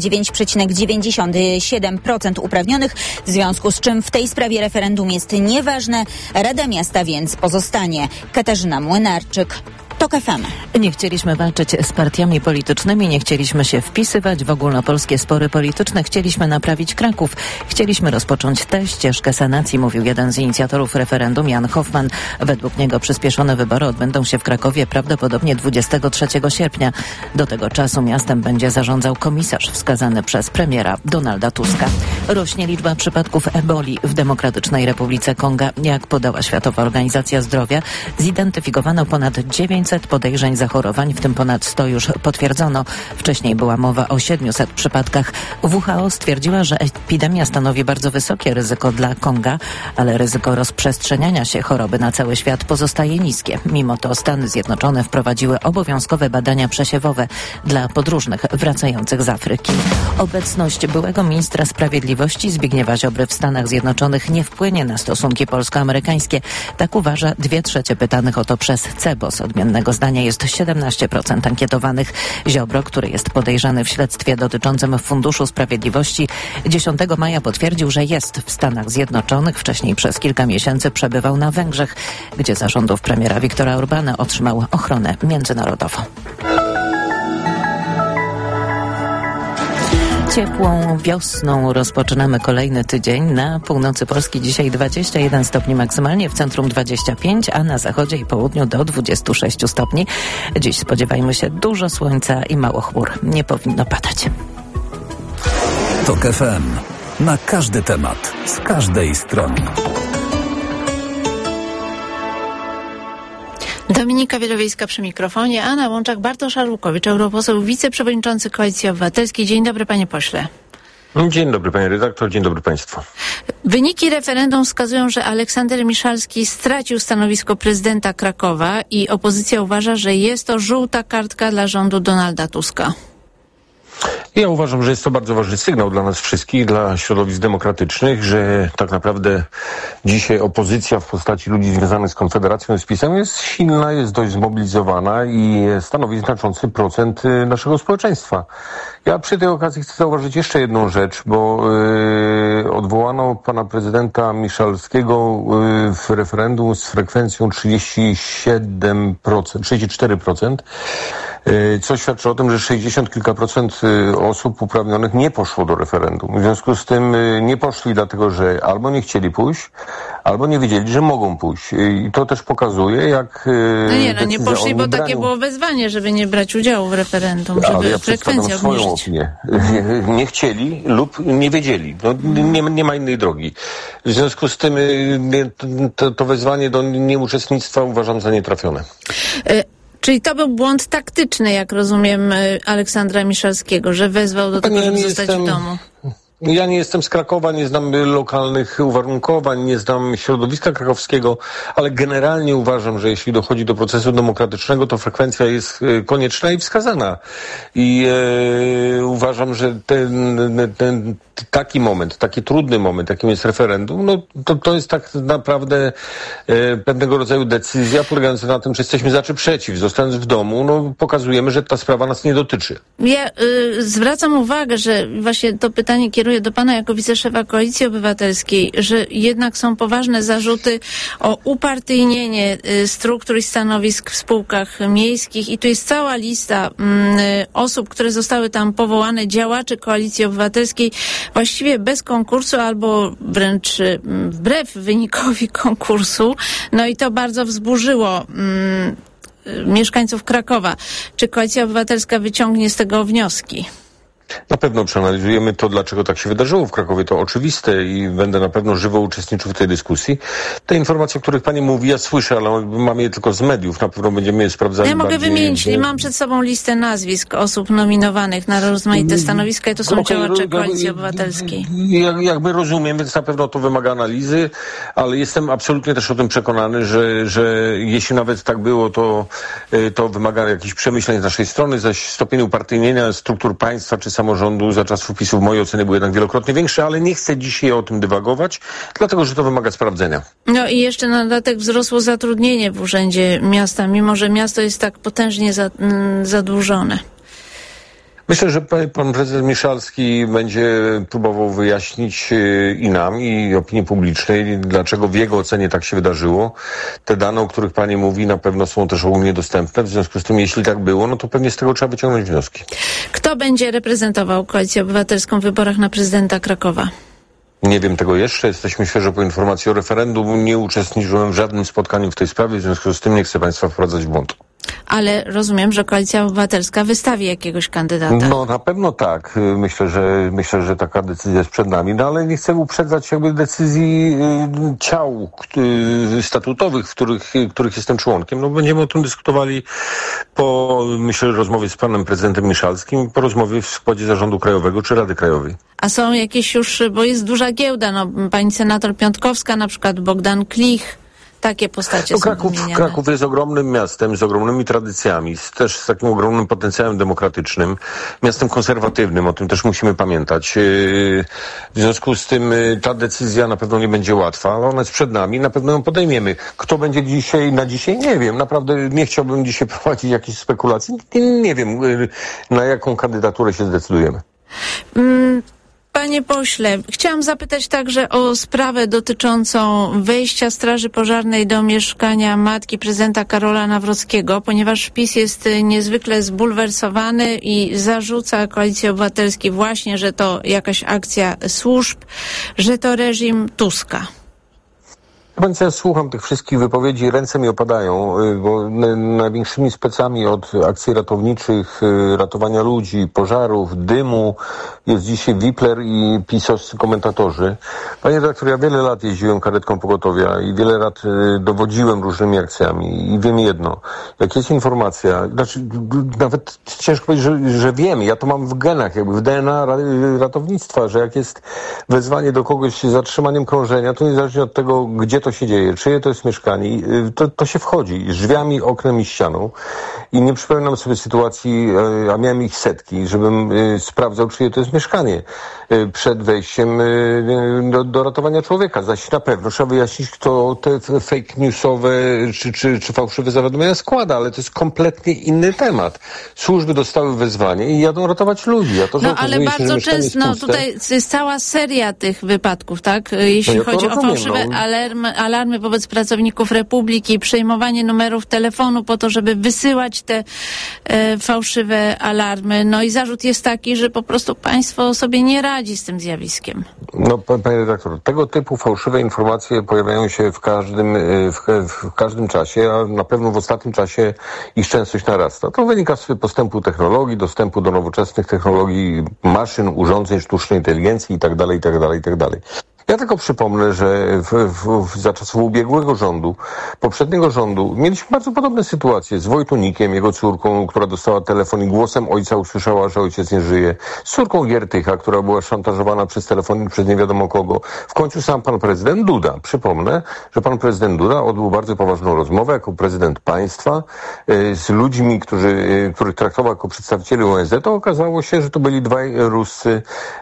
S24: 29,97% uprawnionych, w związku z czym w tej sprawie referendum jest nieważne. Rada Miasta więc pozostanie. Katarzyna Młynarczyk, TOK FM.
S13: Nie chcieliśmy walczyć z partiami politycznymi, nie chcieliśmy się wpisywać w ogólnopolskie spory polityczne, chcieliśmy naprawić Kraków. Chcieliśmy rozpocząć tę ścieżkę sanacji, mówił jeden z inicjatorów referendum, Jan Hoffman. Według niego przyspieszone wybory odbędą się w Krakowie prawdopodobnie 23 sierpnia. Do tego czasu miastem będzie zarządzał komisarz wskazany przez premiera Donalda Tuska. Rośnie liczba przypadków eboli w Demokratycznej Republice Konga. Jak podała Światowa Organizacja Zdrowia, zidentyfikowano ponad 900 podejrzeń zachorowań, w tym ponad 100 już potwierdzono. Wcześniej była mowa o 700 przypadkach. WHO stwierdziła, że epidemia stanowi bardzo wysokie ryzyko dla Konga, ale ryzyko rozprzestrzeniania się choroby na cały świat pozostaje niskie. Mimo to Stany Zjednoczone wprowadziły obowiązkowe badania przesiewowe dla podróżnych wracających z Afryki. Obecność byłego ministra sprawiedliwości Zbigniewa Ziobry w Stanach Zjednoczonych nie wpłynie na stosunki polsko-amerykańskie. Tak uważa 2/3 pytanych o to przez CEBOS. Odmiennego zdania jest 17% ankietowanych. Ziobro, który jest podejrzany w śledztwie dotyczącym Funduszu Sprawiedliwości, 10 maja potwierdził, że jest w Stanach Zjednoczonych. Wcześniej przez kilka miesięcy przebywał na Węgrzech, gdzie za rządów premiera Viktora Orbána otrzymał ochronę międzynarodową. Ciepłą wiosną rozpoczynamy kolejny tydzień. Na północy Polski dzisiaj 21 stopni maksymalnie, w centrum 25, a na zachodzie i południu do 26 stopni. Dziś spodziewajmy się dużo słońca i mało chmur. Nie powinno padać.
S2: TOK FM. Na każdy temat, z każdej strony.
S1: Dominika Wielowiejska przy mikrofonie, a na łączach Bartosz Arłukowicz, europoseł, wiceprzewodniczący Koalicji Obywatelskiej. Dzień dobry, panie pośle.
S25: Dzień dobry, panie redaktor, dzień dobry państwu.
S1: Wyniki referendum wskazują, że Aleksander Miszalski stracił stanowisko prezydenta Krakowa i opozycja uważa, że jest to żółta kartka dla rządu Donalda Tuska.
S25: Ja uważam, że jest to bardzo ważny sygnał dla nas wszystkich, dla środowisk demokratycznych, że tak naprawdę dzisiaj opozycja w postaci ludzi związanych z Konfederacją i z PiS-em jest silna, jest dość zmobilizowana i stanowi znaczący procent naszego społeczeństwa. Ja przy tej okazji chcę zauważyć jeszcze jedną rzecz, bo odwołano pana prezydenta Miszalskiego w referendum z frekwencją 34%, co świadczy o tym, że 60 kilka procent osób uprawnionych nie poszło do referendum. W związku z tym nie poszli dlatego, że albo nie chcieli pójść, albo nie wiedzieli, że mogą pójść. I to też pokazuje, jak...
S1: nie poszli, bo takie było wezwanie, żeby nie brać udziału w referendum, żeby
S25: ja
S1: frekwencję
S25: swoją opinię. Nie chcieli lub nie wiedzieli. No, nie ma innej drogi. W związku z tym to wezwanie do nieuczestnictwa uważam za nietrafione.
S1: Czyli to był błąd taktyczny, jak rozumiem, Aleksandra Miszalskiego, że wezwał do tego, żeby zostać w domu.
S25: Ja nie jestem z Krakowa, nie znam lokalnych uwarunkowań, nie znam środowiska krakowskiego, ale generalnie uważam, że jeśli dochodzi do procesu demokratycznego, to frekwencja jest konieczna i wskazana. I uważam, że ten taki moment, taki trudny moment, jakim jest referendum, no to jest tak naprawdę pewnego rodzaju decyzja polegająca na tym, czy jesteśmy za czy przeciw. Zostając w domu, no pokazujemy, że ta sprawa nas nie dotyczy.
S1: Ja zwracam uwagę, że właśnie to pytanie kieruję do pana jako wiceszefa Koalicji Obywatelskiej, że jednak są poważne zarzuty o upartyjnienie struktur i stanowisk w spółkach miejskich i tu jest cała lista osób, które zostały tam powołane, działaczy Koalicji Obywatelskiej, właściwie bez konkursu albo wręcz wbrew wynikowi konkursu. No i to bardzo wzburzyło mieszkańców Krakowa. Czy Koalicja Obywatelska wyciągnie z tego wnioski?
S25: Na pewno przeanalizujemy to, dlaczego tak się wydarzyło w Krakowie. To oczywiste i będę na pewno żywo uczestniczył w tej dyskusji. Te informacje, o których pani mówi, ja słyszę, ale mam je tylko z mediów. Na pewno będziemy je sprawdzali.
S1: Ja mogę wymienić. Mam przed sobą listę nazwisk osób nominowanych na rozmaite stanowiska i to są działacze Koalicji Obywatelskiej.
S25: Jakby rozumiem, więc na pewno to wymaga analizy, ale jestem absolutnie też o tym przekonany, że jeśli nawet tak było, to wymaga jakichś przemyśleń z naszej strony, zaś stopień upartyjnienia struktur państwa czy samorządu za czasów PiS-u w mojej ocenie był jednak wielokrotnie większy, ale nie chcę dzisiaj o tym dywagować, dlatego że to wymaga sprawdzenia.
S1: No i jeszcze na dodatek wzrosło zatrudnienie w Urzędzie Miasta, mimo że miasto jest tak potężnie zadłużone.
S25: Myślę, że pan prezydent Miszalski będzie próbował wyjaśnić i nam, i opinii publicznej, dlaczego w jego ocenie tak się wydarzyło. Te dane, o których pani mówi, na pewno są też ogólnie dostępne. W związku z tym, jeśli tak było, no to pewnie z tego trzeba wyciągnąć wnioski.
S1: Kto będzie reprezentował Koalicję Obywatelską w wyborach na prezydenta Krakowa?
S25: Nie wiem tego jeszcze. Jesteśmy świeżo po informacji o referendum. Nie uczestniczyłem w żadnym spotkaniu w tej sprawie, w związku z tym nie chcę państwa wprowadzać w błąd.
S1: Ale rozumiem, że Koalicja Obywatelska wystawi jakiegoś kandydata.
S25: No na pewno tak. Myślę, że taka decyzja jest przed nami, no ale nie chcę uprzedzać jakby decyzji ciał statutowych, których jestem członkiem. No będziemy o tym dyskutowali po, myślę, rozmowie z panem prezydentem Miszalskim, po rozmowie w składzie Zarządu Krajowego czy Rady Krajowej.
S1: A są jakieś już, bo jest duża giełda, no pani senator Piątkowska, na przykład Bogdan Klich. Takie postacie są wymieniane.
S25: Kraków jest ogromnym miastem, z ogromnymi tradycjami, też z takim ogromnym potencjałem demokratycznym, miastem konserwatywnym, o tym też musimy pamiętać. W związku z tym ta decyzja na pewno nie będzie łatwa, ale ona jest przed nami, na pewno ją podejmiemy. Kto będzie na dzisiaj? Nie wiem. Naprawdę nie chciałbym dzisiaj prowadzić jakichś spekulacji. Nie wiem, na jaką kandydaturę się zdecydujemy.
S1: Panie pośle, chciałam zapytać także o sprawę dotyczącą wejścia Straży Pożarnej do mieszkania matki prezydenta Karola Nawrockiego, ponieważ PiS jest niezwykle zbulwersowany i zarzuca Koalicji Obywatelskiej właśnie, że to jakaś akcja służb, że to reżim Tuska.
S25: Ja słucham tych wszystkich wypowiedzi, ręce mi opadają, bo największymi specami od akcji ratowniczych, ratowania ludzi, pożarów, dymu jest dzisiaj Wipler i pisowscy komentatorzy. Panie redaktor, ja wiele lat jeździłem karetką pogotowia i wiele lat dowodziłem różnymi akcjami i wiem jedno, jak jest informacja, nawet ciężko powiedzieć, że wiem, ja to mam w genach, jakby w DNA ratownictwa, że jak jest wezwanie do kogoś z zatrzymaniem krążenia, to niezależnie od tego, gdzie to się dzieje, czyje to jest mieszkanie, to się wchodzi drzwiami, oknem i ścianą. I nie przypominam sobie sytuacji, a miałem ich setki, żebym sprawdzał, czyje to jest mieszkanie przed wejściem do ratowania człowieka. Zaś na pewno trzeba wyjaśnić, kto te fake newsowe czy fałszywe zawiadomienia składa, ale to jest kompletnie inny temat. Służby dostały wezwanie i jadą ratować ludzi. A to, że
S1: ale bardzo często, tutaj jest cała seria tych wypadków, tak? Jeśli chodzi o fałszywe alarmy wobec pracowników Republiki, przejmowanie numerów telefonu po to, żeby wysyłać te fałszywe alarmy. No i zarzut jest taki, że po prostu państwo sobie nie radzi z tym zjawiskiem.
S25: No, panie redaktor, tego typu fałszywe informacje pojawiają się w każdym czasie, a na pewno w ostatnim czasie ich częstość narasta. To wynika z postępu technologii, dostępu do nowoczesnych technologii, maszyn, urządzeń, sztucznej inteligencji itd. Ja tylko przypomnę, że za czasów ubiegłego rządu, poprzedniego rządu, mieliśmy bardzo podobne sytuacje z Wojtunikiem, jego córką, która dostała telefon i głosem ojca usłyszała, że ojciec nie żyje, z córką Giertycha, która była szantażowana przez telefon i przez nie wiadomo kogo. W końcu sam pan prezydent Duda. Przypomnę, że pan prezydent Duda odbył bardzo poważną rozmowę jako prezydent państwa z ludźmi, których traktował jako przedstawicieli ONZ. To okazało się, że to byli dwaj ruscy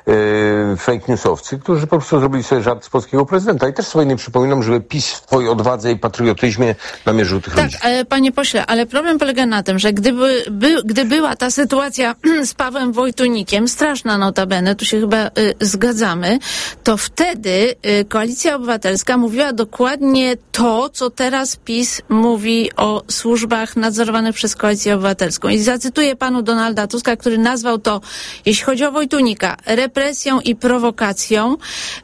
S25: fake newsowcy, którzy po prostu zrobili żart z polskiego prezydenta. I też sobie nie przypominam, żeby PiS w swojej odwadze i patriotyzmie namierzył tych ludzi.
S1: Tak, panie pośle, ale problem polega na tym, że gdy była ta sytuacja z Pawłem Wojtunikiem, straszna notabene, tu się chyba zgadzamy, to wtedy Koalicja Obywatelska mówiła dokładnie to, co teraz PiS mówi o służbach nadzorowanych przez Koalicję Obywatelską. I zacytuję panu Donalda Tuska, który nazwał to, jeśli chodzi o Wojtunika, represją i prowokacją.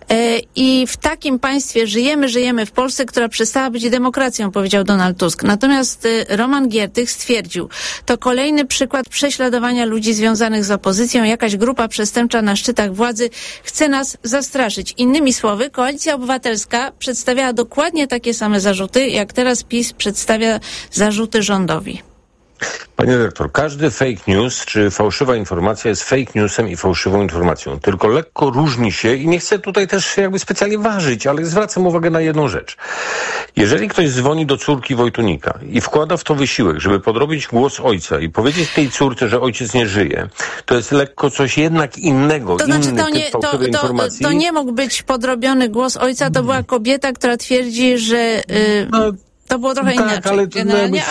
S1: I w takim państwie żyjemy w Polsce, która przestała być demokracją, powiedział Donald Tusk. Natomiast Roman Giertych stwierdził, to kolejny przykład prześladowania ludzi związanych z opozycją. Jakaś grupa przestępcza na szczytach władzy chce nas zastraszyć. Innymi słowy, Koalicja Obywatelska przedstawiała dokładnie takie same zarzuty, jak teraz PiS przedstawia zarzuty rządowi.
S25: Panie dyrektor, każdy fake news czy fałszywa informacja jest fake newsem i fałszywą informacją. Tylko lekko różni się i nie chcę tutaj też jakby specjalnie ważyć, ale zwracam uwagę na jedną rzecz. Jeżeli ktoś dzwoni do córki Wojtunika i wkłada w to wysiłek, żeby podrobić głos ojca i powiedzieć tej córce, że ojciec nie żyje, to jest lekko coś jednak innego.
S1: To znaczy, to nie mógł być podrobiony głos ojca, to była kobieta, która twierdzi, że... To było trochę inaczej.
S25: Tak, ale to miało być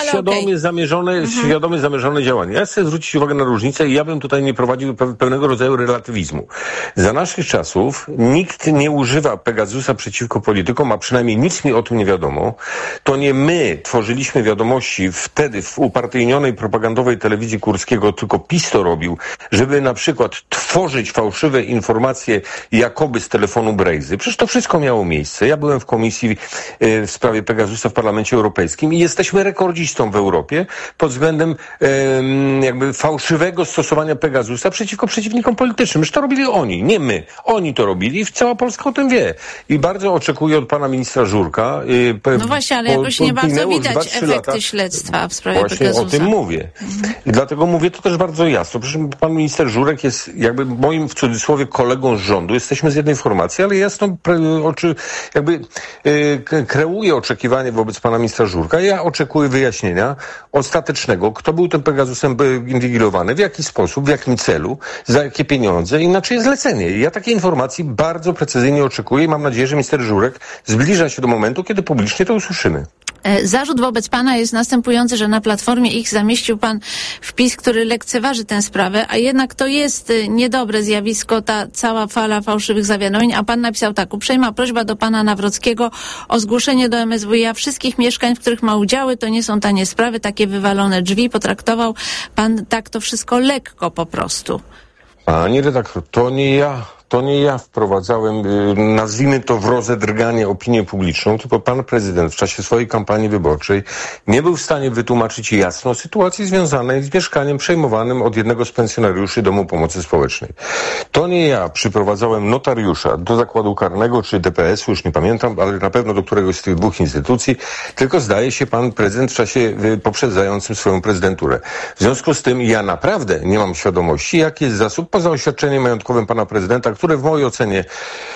S25: świadome zamierzone działanie. Ja chcę zwrócić uwagę na różnicę i ja bym tutaj nie prowadził pewnego rodzaju relatywizmu. Za naszych czasów nikt nie używa Pegasusa przeciwko politykom, a przynajmniej nic mi o tym nie wiadomo. To nie my tworzyliśmy wiadomości wtedy w upartyjnionej propagandowej telewizji Kurskiego, tylko PiS to robił, żeby na przykład tworzyć fałszywe informacje jakoby z telefonu Brejzy. Przecież to wszystko miało miejsce. Ja byłem w komisji w sprawie Pegasusa w Parlamencie Europejskim i jesteśmy rekordzistą w Europie pod względem jakby fałszywego stosowania Pegasusa przeciwko przeciwnikom politycznym. Już to robili oni, nie my. Oni to robili i cała Polska o tym wie. I bardzo oczekuję od pana ministra Żurka.
S1: No właśnie, ale jakoś nie bardzo widać efekty śledztwa w sprawie
S25: Pegasusa. Właśnie o tym mówię. I dlatego mówię to też bardzo jasno. Przecież pan minister Żurek jest jakby moim w cudzysłowie kolegą z rządu. Jesteśmy z jednej formacji, ale jasno kreuje oczekiwanie wobec pana ministra Żurka. Ja oczekuję wyjaśnienia ostatecznego, kto był tym Pegasusem inwigilowany, w jaki sposób, w jakim celu, za jakie pieniądze i na czyje zlecenie. Ja takiej informacji bardzo precyzyjnie oczekuję i mam nadzieję, że minister Żurek zbliża się do momentu, kiedy publicznie to usłyszymy.
S1: Zarzut wobec pana jest następujący, że na Platformie X zamieścił pan wpis, który lekceważy tę sprawę, a jednak to jest niedobre zjawisko, ta cała fala fałszywych zawiadomień, a pan napisał tak: uprzejma prośba do pana Nawrockiego o zgłoszenie do MSWiA wszystkich mieszkań, w których ma udziały, to nie są tanie sprawy, takie wywalone drzwi. Potraktował pan tak to wszystko lekko po prostu.
S25: Pani redaktor, to nie ja wprowadzałem, nazwijmy to w rozedrganie opinię publiczną, tylko pan prezydent w czasie swojej kampanii wyborczej nie był w stanie wytłumaczyć jasno sytuacji związanej z mieszkaniem przejmowanym od jednego z pensjonariuszy Domu Pomocy Społecznej. To nie ja przyprowadzałem notariusza do zakładu karnego czy DPS-u, już nie pamiętam, ale na pewno do któregoś z tych dwóch instytucji, tylko zdaje się pan prezydent w czasie poprzedzającym swoją prezydenturę. W związku z tym ja naprawdę nie mam świadomości, jaki jest zasób poza oświadczeniem majątkowym pana prezydenta, które w mojej ocenie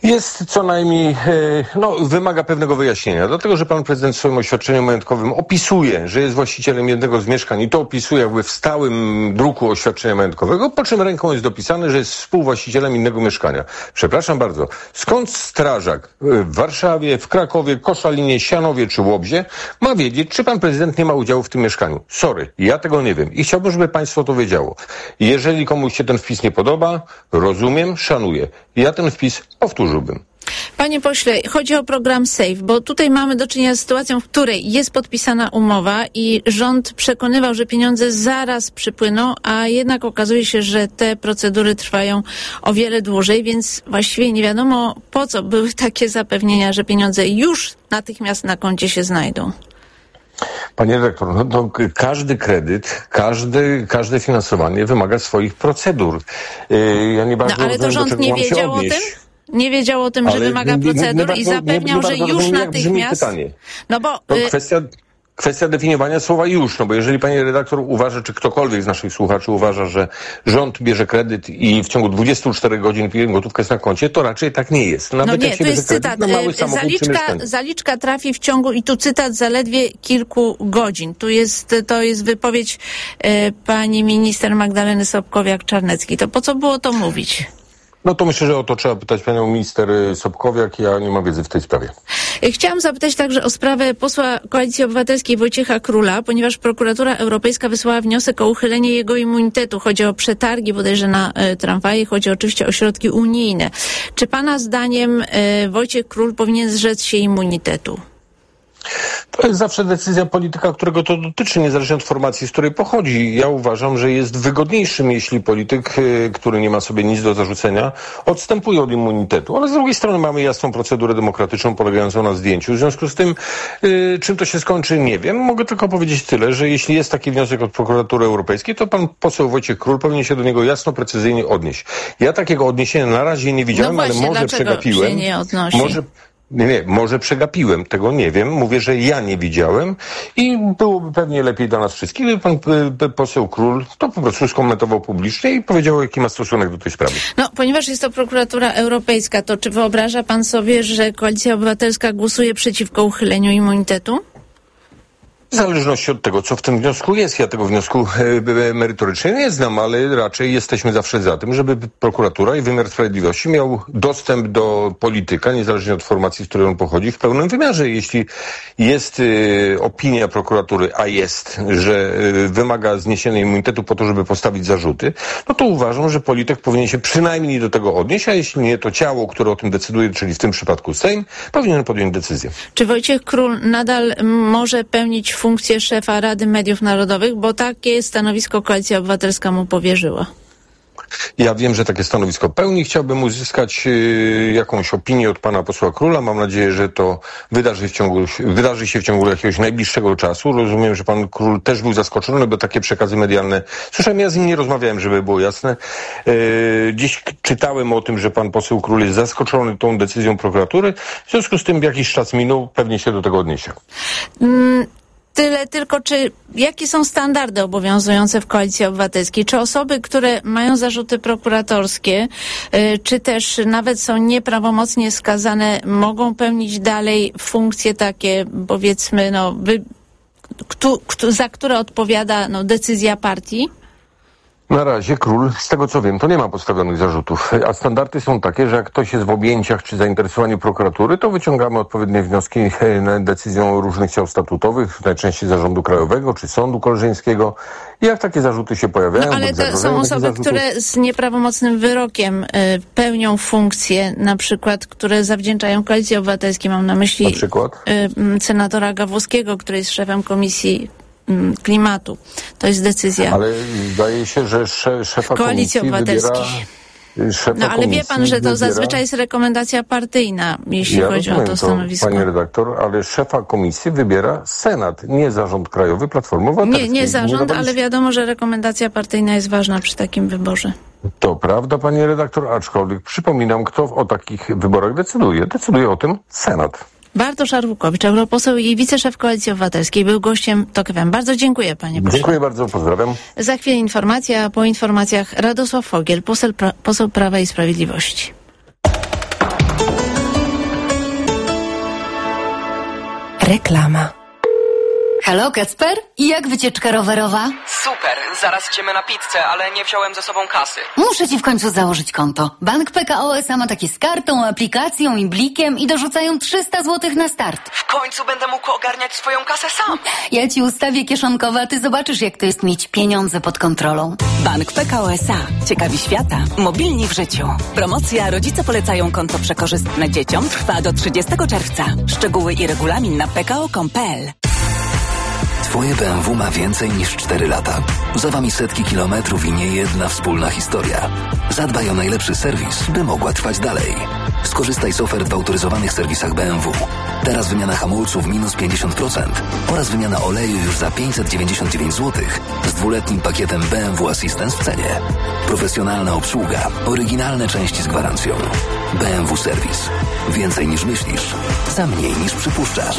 S25: Jest co najmniej, wymaga pewnego wyjaśnienia, dlatego że pan prezydent w swoim oświadczeniu majątkowym opisuje, że jest właścicielem jednego z mieszkań i to opisuje jakby w stałym druku oświadczenia majątkowego, po czym ręką jest dopisane, że jest współwłaścicielem innego mieszkania. Przepraszam bardzo, skąd strażak w Warszawie, w Krakowie, Koszalinie, Sianowie czy Łobzie ma wiedzieć, czy pan prezydent nie ma udziału w tym mieszkaniu? Sorry, ja tego nie wiem i chciałbym, żeby państwo to wiedziało. Jeżeli komuś się ten wpis nie podoba, rozumiem, szanuję. Ja ten wpis powtórzyłbym.
S1: Panie pośle, chodzi o program SAFE, bo tutaj mamy do czynienia z sytuacją, w której jest podpisana umowa i rząd przekonywał, że pieniądze zaraz przypłyną, a jednak okazuje się, że te procedury trwają o wiele dłużej, więc właściwie nie wiadomo, po co były takie zapewnienia, że pieniądze już natychmiast na koncie się znajdą.
S25: Panie dyrektor, każdy kredyt, każde finansowanie wymaga swoich procedur. Ja nie bardzo
S1: ale to rząd nie wiedział o tym? Nie wiedział o tym, że wymaga procedur i zapewniał, że już natychmiast...
S25: No bo... Kwestia definiowania słowa już, bo jeżeli pani redaktor uważa, czy ktokolwiek z naszych słuchaczy uważa, że rząd bierze kredyt i w ciągu 24 godzin gotówka jest na koncie, to raczej tak nie jest.
S1: Nawet jak się bierze kredyt na mały samochód zaliczka trafi w ciągu, i tu cytat, zaledwie kilku godzin. To jest wypowiedź pani minister Magdaleny Sobkowiak-Czarneckiej. To po co było to mówić?
S25: No to myślę, że o to trzeba pytać panią minister Sobkowiak. Ja nie mam wiedzy w tej sprawie.
S1: Chciałam zapytać także o sprawę posła Koalicji Obywatelskiej Wojciecha Króla, ponieważ prokuratura europejska wysłała wniosek o uchylenie jego immunitetu. Chodzi o przetargi bodajże na tramwaje, chodzi oczywiście o środki unijne. Czy pana zdaniem Wojciech Król powinien zrzec się immunitetu?
S25: To jest zawsze decyzja polityka, którego to dotyczy, niezależnie od formacji, z której pochodzi. Ja uważam, że jest wygodniejszym, jeśli polityk, który nie ma sobie nic do zarzucenia, odstępuje od immunitetu. Ale z drugiej strony mamy jasną procedurę demokratyczną polegającą na zdjęciu. W związku z tym, czym to się skończy, nie wiem. Mogę tylko powiedzieć tyle, że jeśli jest taki wniosek od prokuratury europejskiej, to pan poseł Wojciech Król powinien się do niego jasno, precyzyjnie odnieść. Ja takiego odniesienia na razie nie widziałem,
S1: no właśnie,
S25: ale może przegapiłem.
S1: Się nie odnosi?
S25: Może przegapiłem, tego nie wiem. Mówię, że ja nie widziałem i byłoby pewnie lepiej dla nas wszystkich, gdyby pan poseł Król to po prostu skomentował publicznie i powiedział, jaki ma stosunek do tej sprawy.
S1: No, ponieważ jest to prokuratura europejska, to czy wyobraża pan sobie, że Koalicja Obywatelska głosuje przeciwko uchyleniu immunitetu?
S25: W zależności od tego, co w tym wniosku jest. Ja tego wniosku merytorycznie nie znam, ale raczej jesteśmy zawsze za tym, żeby prokuratura i wymiar sprawiedliwości miał dostęp do polityka, niezależnie od formacji, z której on pochodzi, w pełnym wymiarze. Jeśli jest opinia prokuratury, a jest, że wymaga zniesienia immunitetu po to, żeby postawić zarzuty, no to uważam, że polityk powinien się przynajmniej do tego odnieść, a jeśli nie, to ciało, które o tym decyduje, czyli w tym przypadku Sejm, powinien podjąć decyzję.
S1: Czy Wojciech Król nadal może pełnić funkcję szefa Rady Mediów Narodowych, bo takie stanowisko Koalicja Obywatelska mu powierzyła?
S25: Ja wiem, że takie stanowisko pełni. Chciałbym uzyskać jakąś opinię od pana posła Króla. Mam nadzieję, że to wydarzy się w ciągu jakiegoś najbliższego czasu. Rozumiem, że pan Król też był zaskoczony, bo takie przekazy medialne słyszałem. Ja z nim nie rozmawiałem, żeby było jasne. Dziś czytałem o tym, że pan poseł Król jest zaskoczony tą decyzją prokuratury. W związku z tym jakiś czas minął, pewnie się do tego odniesie.
S1: Tyle tylko, jakie są standardy obowiązujące w Koalicji Obywatelskiej? Czy osoby, które mają zarzuty prokuratorskie, czy też nawet są nieprawomocnie skazane, mogą pełnić dalej funkcje takie, powiedzmy, za które odpowiada decyzja partii?
S25: Na razie Król, z tego co wiem, to nie ma postawionych zarzutów, a standardy są takie, że jak ktoś jest w objęciach czy zainteresowaniu prokuratury, to wyciągamy odpowiednie wnioski decyzją różnych ciał statutowych, najczęściej Zarządu Krajowego czy Sądu Koleżeńskiego. I jak takie zarzuty się pojawiają...
S1: No ale to są osoby, które z nieprawomocnym wyrokiem pełnią funkcje, na przykład, które zawdzięczają Koalicji Obywatelskiej. Mam na myśli senatora Gawłowskiego, który jest szefem Komisji Klimatu. To jest decyzja.
S25: Ale zdaje się, że szefa
S1: Koalicji Obywatelskiej. No ale wie pan, że to zazwyczaj jest rekomendacja partyjna, jeśli chodzi o to stanowisko.
S25: Panie redaktor, ale szefa komisji wybiera Senat, nie Zarząd Krajowy Platformy Obywatelskiej.
S1: Nie zarząd, ale wiadomo, że rekomendacja partyjna jest ważna przy takim wyborze.
S25: To prawda, panie redaktor, aczkolwiek przypominam, kto o takich wyborach decyduje. Decyduje o tym Senat.
S1: Bartosz Arłukowicz, europoseł i wiceszef Koalicji Obywatelskiej, był gościem TOK FM. Bardzo dziękuję, panie pośle.
S25: Dziękuję bardzo, pozdrawiam.
S1: Za chwilę informacja, a po informacjach Radosław Fogiel, poseł Prawa i Sprawiedliwości.
S5: Reklama.
S8: Halo, Kacper? Jak wycieczka rowerowa?
S4: Super, zaraz idziemy na pizzę, ale nie wziąłem ze sobą kasy.
S8: Muszę ci w końcu założyć konto. Bank PKO SA ma takie z kartą, aplikacją i blikiem i dorzucają 300 zł na start.
S4: W końcu będę mógł ogarniać swoją kasę sam.
S8: Ja ci ustawię kieszonkowe, a ty zobaczysz, jak to jest mieć pieniądze pod kontrolą.
S6: Bank PKO SA. Ciekawi świata. Mobilni w życiu. Promocja Rodzice polecają konto przekorzystne dzieciom trwa do 30 czerwca. Szczegóły i regulamin na pko.com.pl.
S12: Twoje BMW ma więcej niż 4 lata. Za wami setki kilometrów i nie jedna wspólna historia. Zadbaj o najlepszy serwis, by mogła trwać dalej. Skorzystaj z ofert w autoryzowanych serwisach BMW. Teraz wymiana hamulców minus 50% oraz wymiana oleju już za 599 zł z 2-letnim pakietem BMW Assistance w cenie. Profesjonalna obsługa, oryginalne części z gwarancją. BMW Serwis. Więcej niż myślisz, za mniej niż przypuszczasz.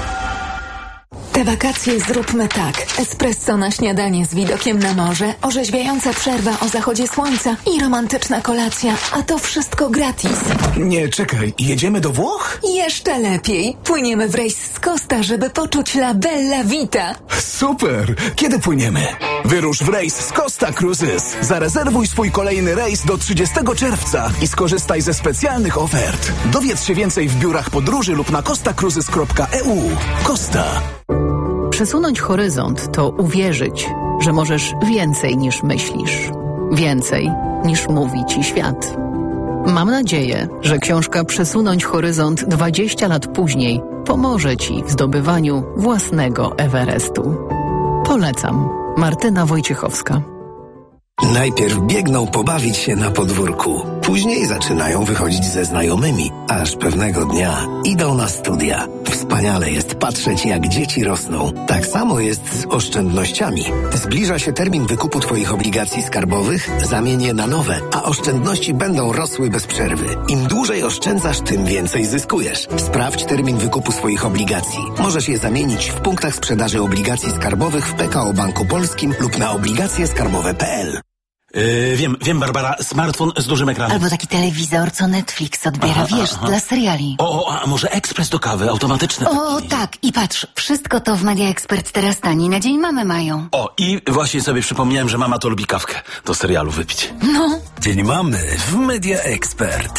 S7: Te wakacje zróbmy tak. Espresso na śniadanie z widokiem na morze, orzeźwiająca przerwa o zachodzie słońca i romantyczna kolacja, a to wszystko gratis.
S17: Nie, czekaj, jedziemy do Włoch?
S7: Jeszcze lepiej. Płyniemy w rejs z Costa, żeby poczuć la bella vita.
S17: Super! Kiedy płyniemy? Wyrusz w rejs z Costa Cruises. Zarezerwuj swój kolejny rejs do 30 czerwca i skorzystaj ze specjalnych ofert. Dowiedz się więcej w biurach podróży lub na costacruises.eu. Costa.
S18: Przesunąć horyzont to uwierzyć, że możesz więcej niż myślisz. Więcej niż mówi ci świat. Mam nadzieję, że książka Przesunąć horyzont 20 lat później pomoże ci w zdobywaniu własnego Everestu. Polecam. Martyna Wojciechowska.
S26: Najpierw biegną pobawić się na podwórku, później zaczynają wychodzić ze znajomymi, aż pewnego dnia idą na studia. Wspaniale jest patrzeć, jak dzieci rosną. Tak samo jest z oszczędnościami. Zbliża się termin wykupu Twoich obligacji skarbowych, zamień je na nowe, a oszczędności będą rosły bez przerwy. Im dłużej oszczędzasz, tym więcej zyskujesz. Sprawdź termin wykupu swoich obligacji. Możesz je zamienić w punktach sprzedaży obligacji skarbowych w PKO Banku Polskim lub na obligacjeskarbowe.pl.
S27: Wiem, Barbara, smartfon z dużym ekranem.
S8: Albo taki telewizor, co Netflix odbiera, dla seriali.
S27: A może ekspres do kawy, automatyczny.
S8: Tak, i patrz, wszystko to w Media Expert teraz taniej na Dzień Mamy mają.
S27: I właśnie sobie przypomniałem, że mama to lubi kawkę do serialu wypić.
S8: No.
S2: Dzień Mamy w Media Expert.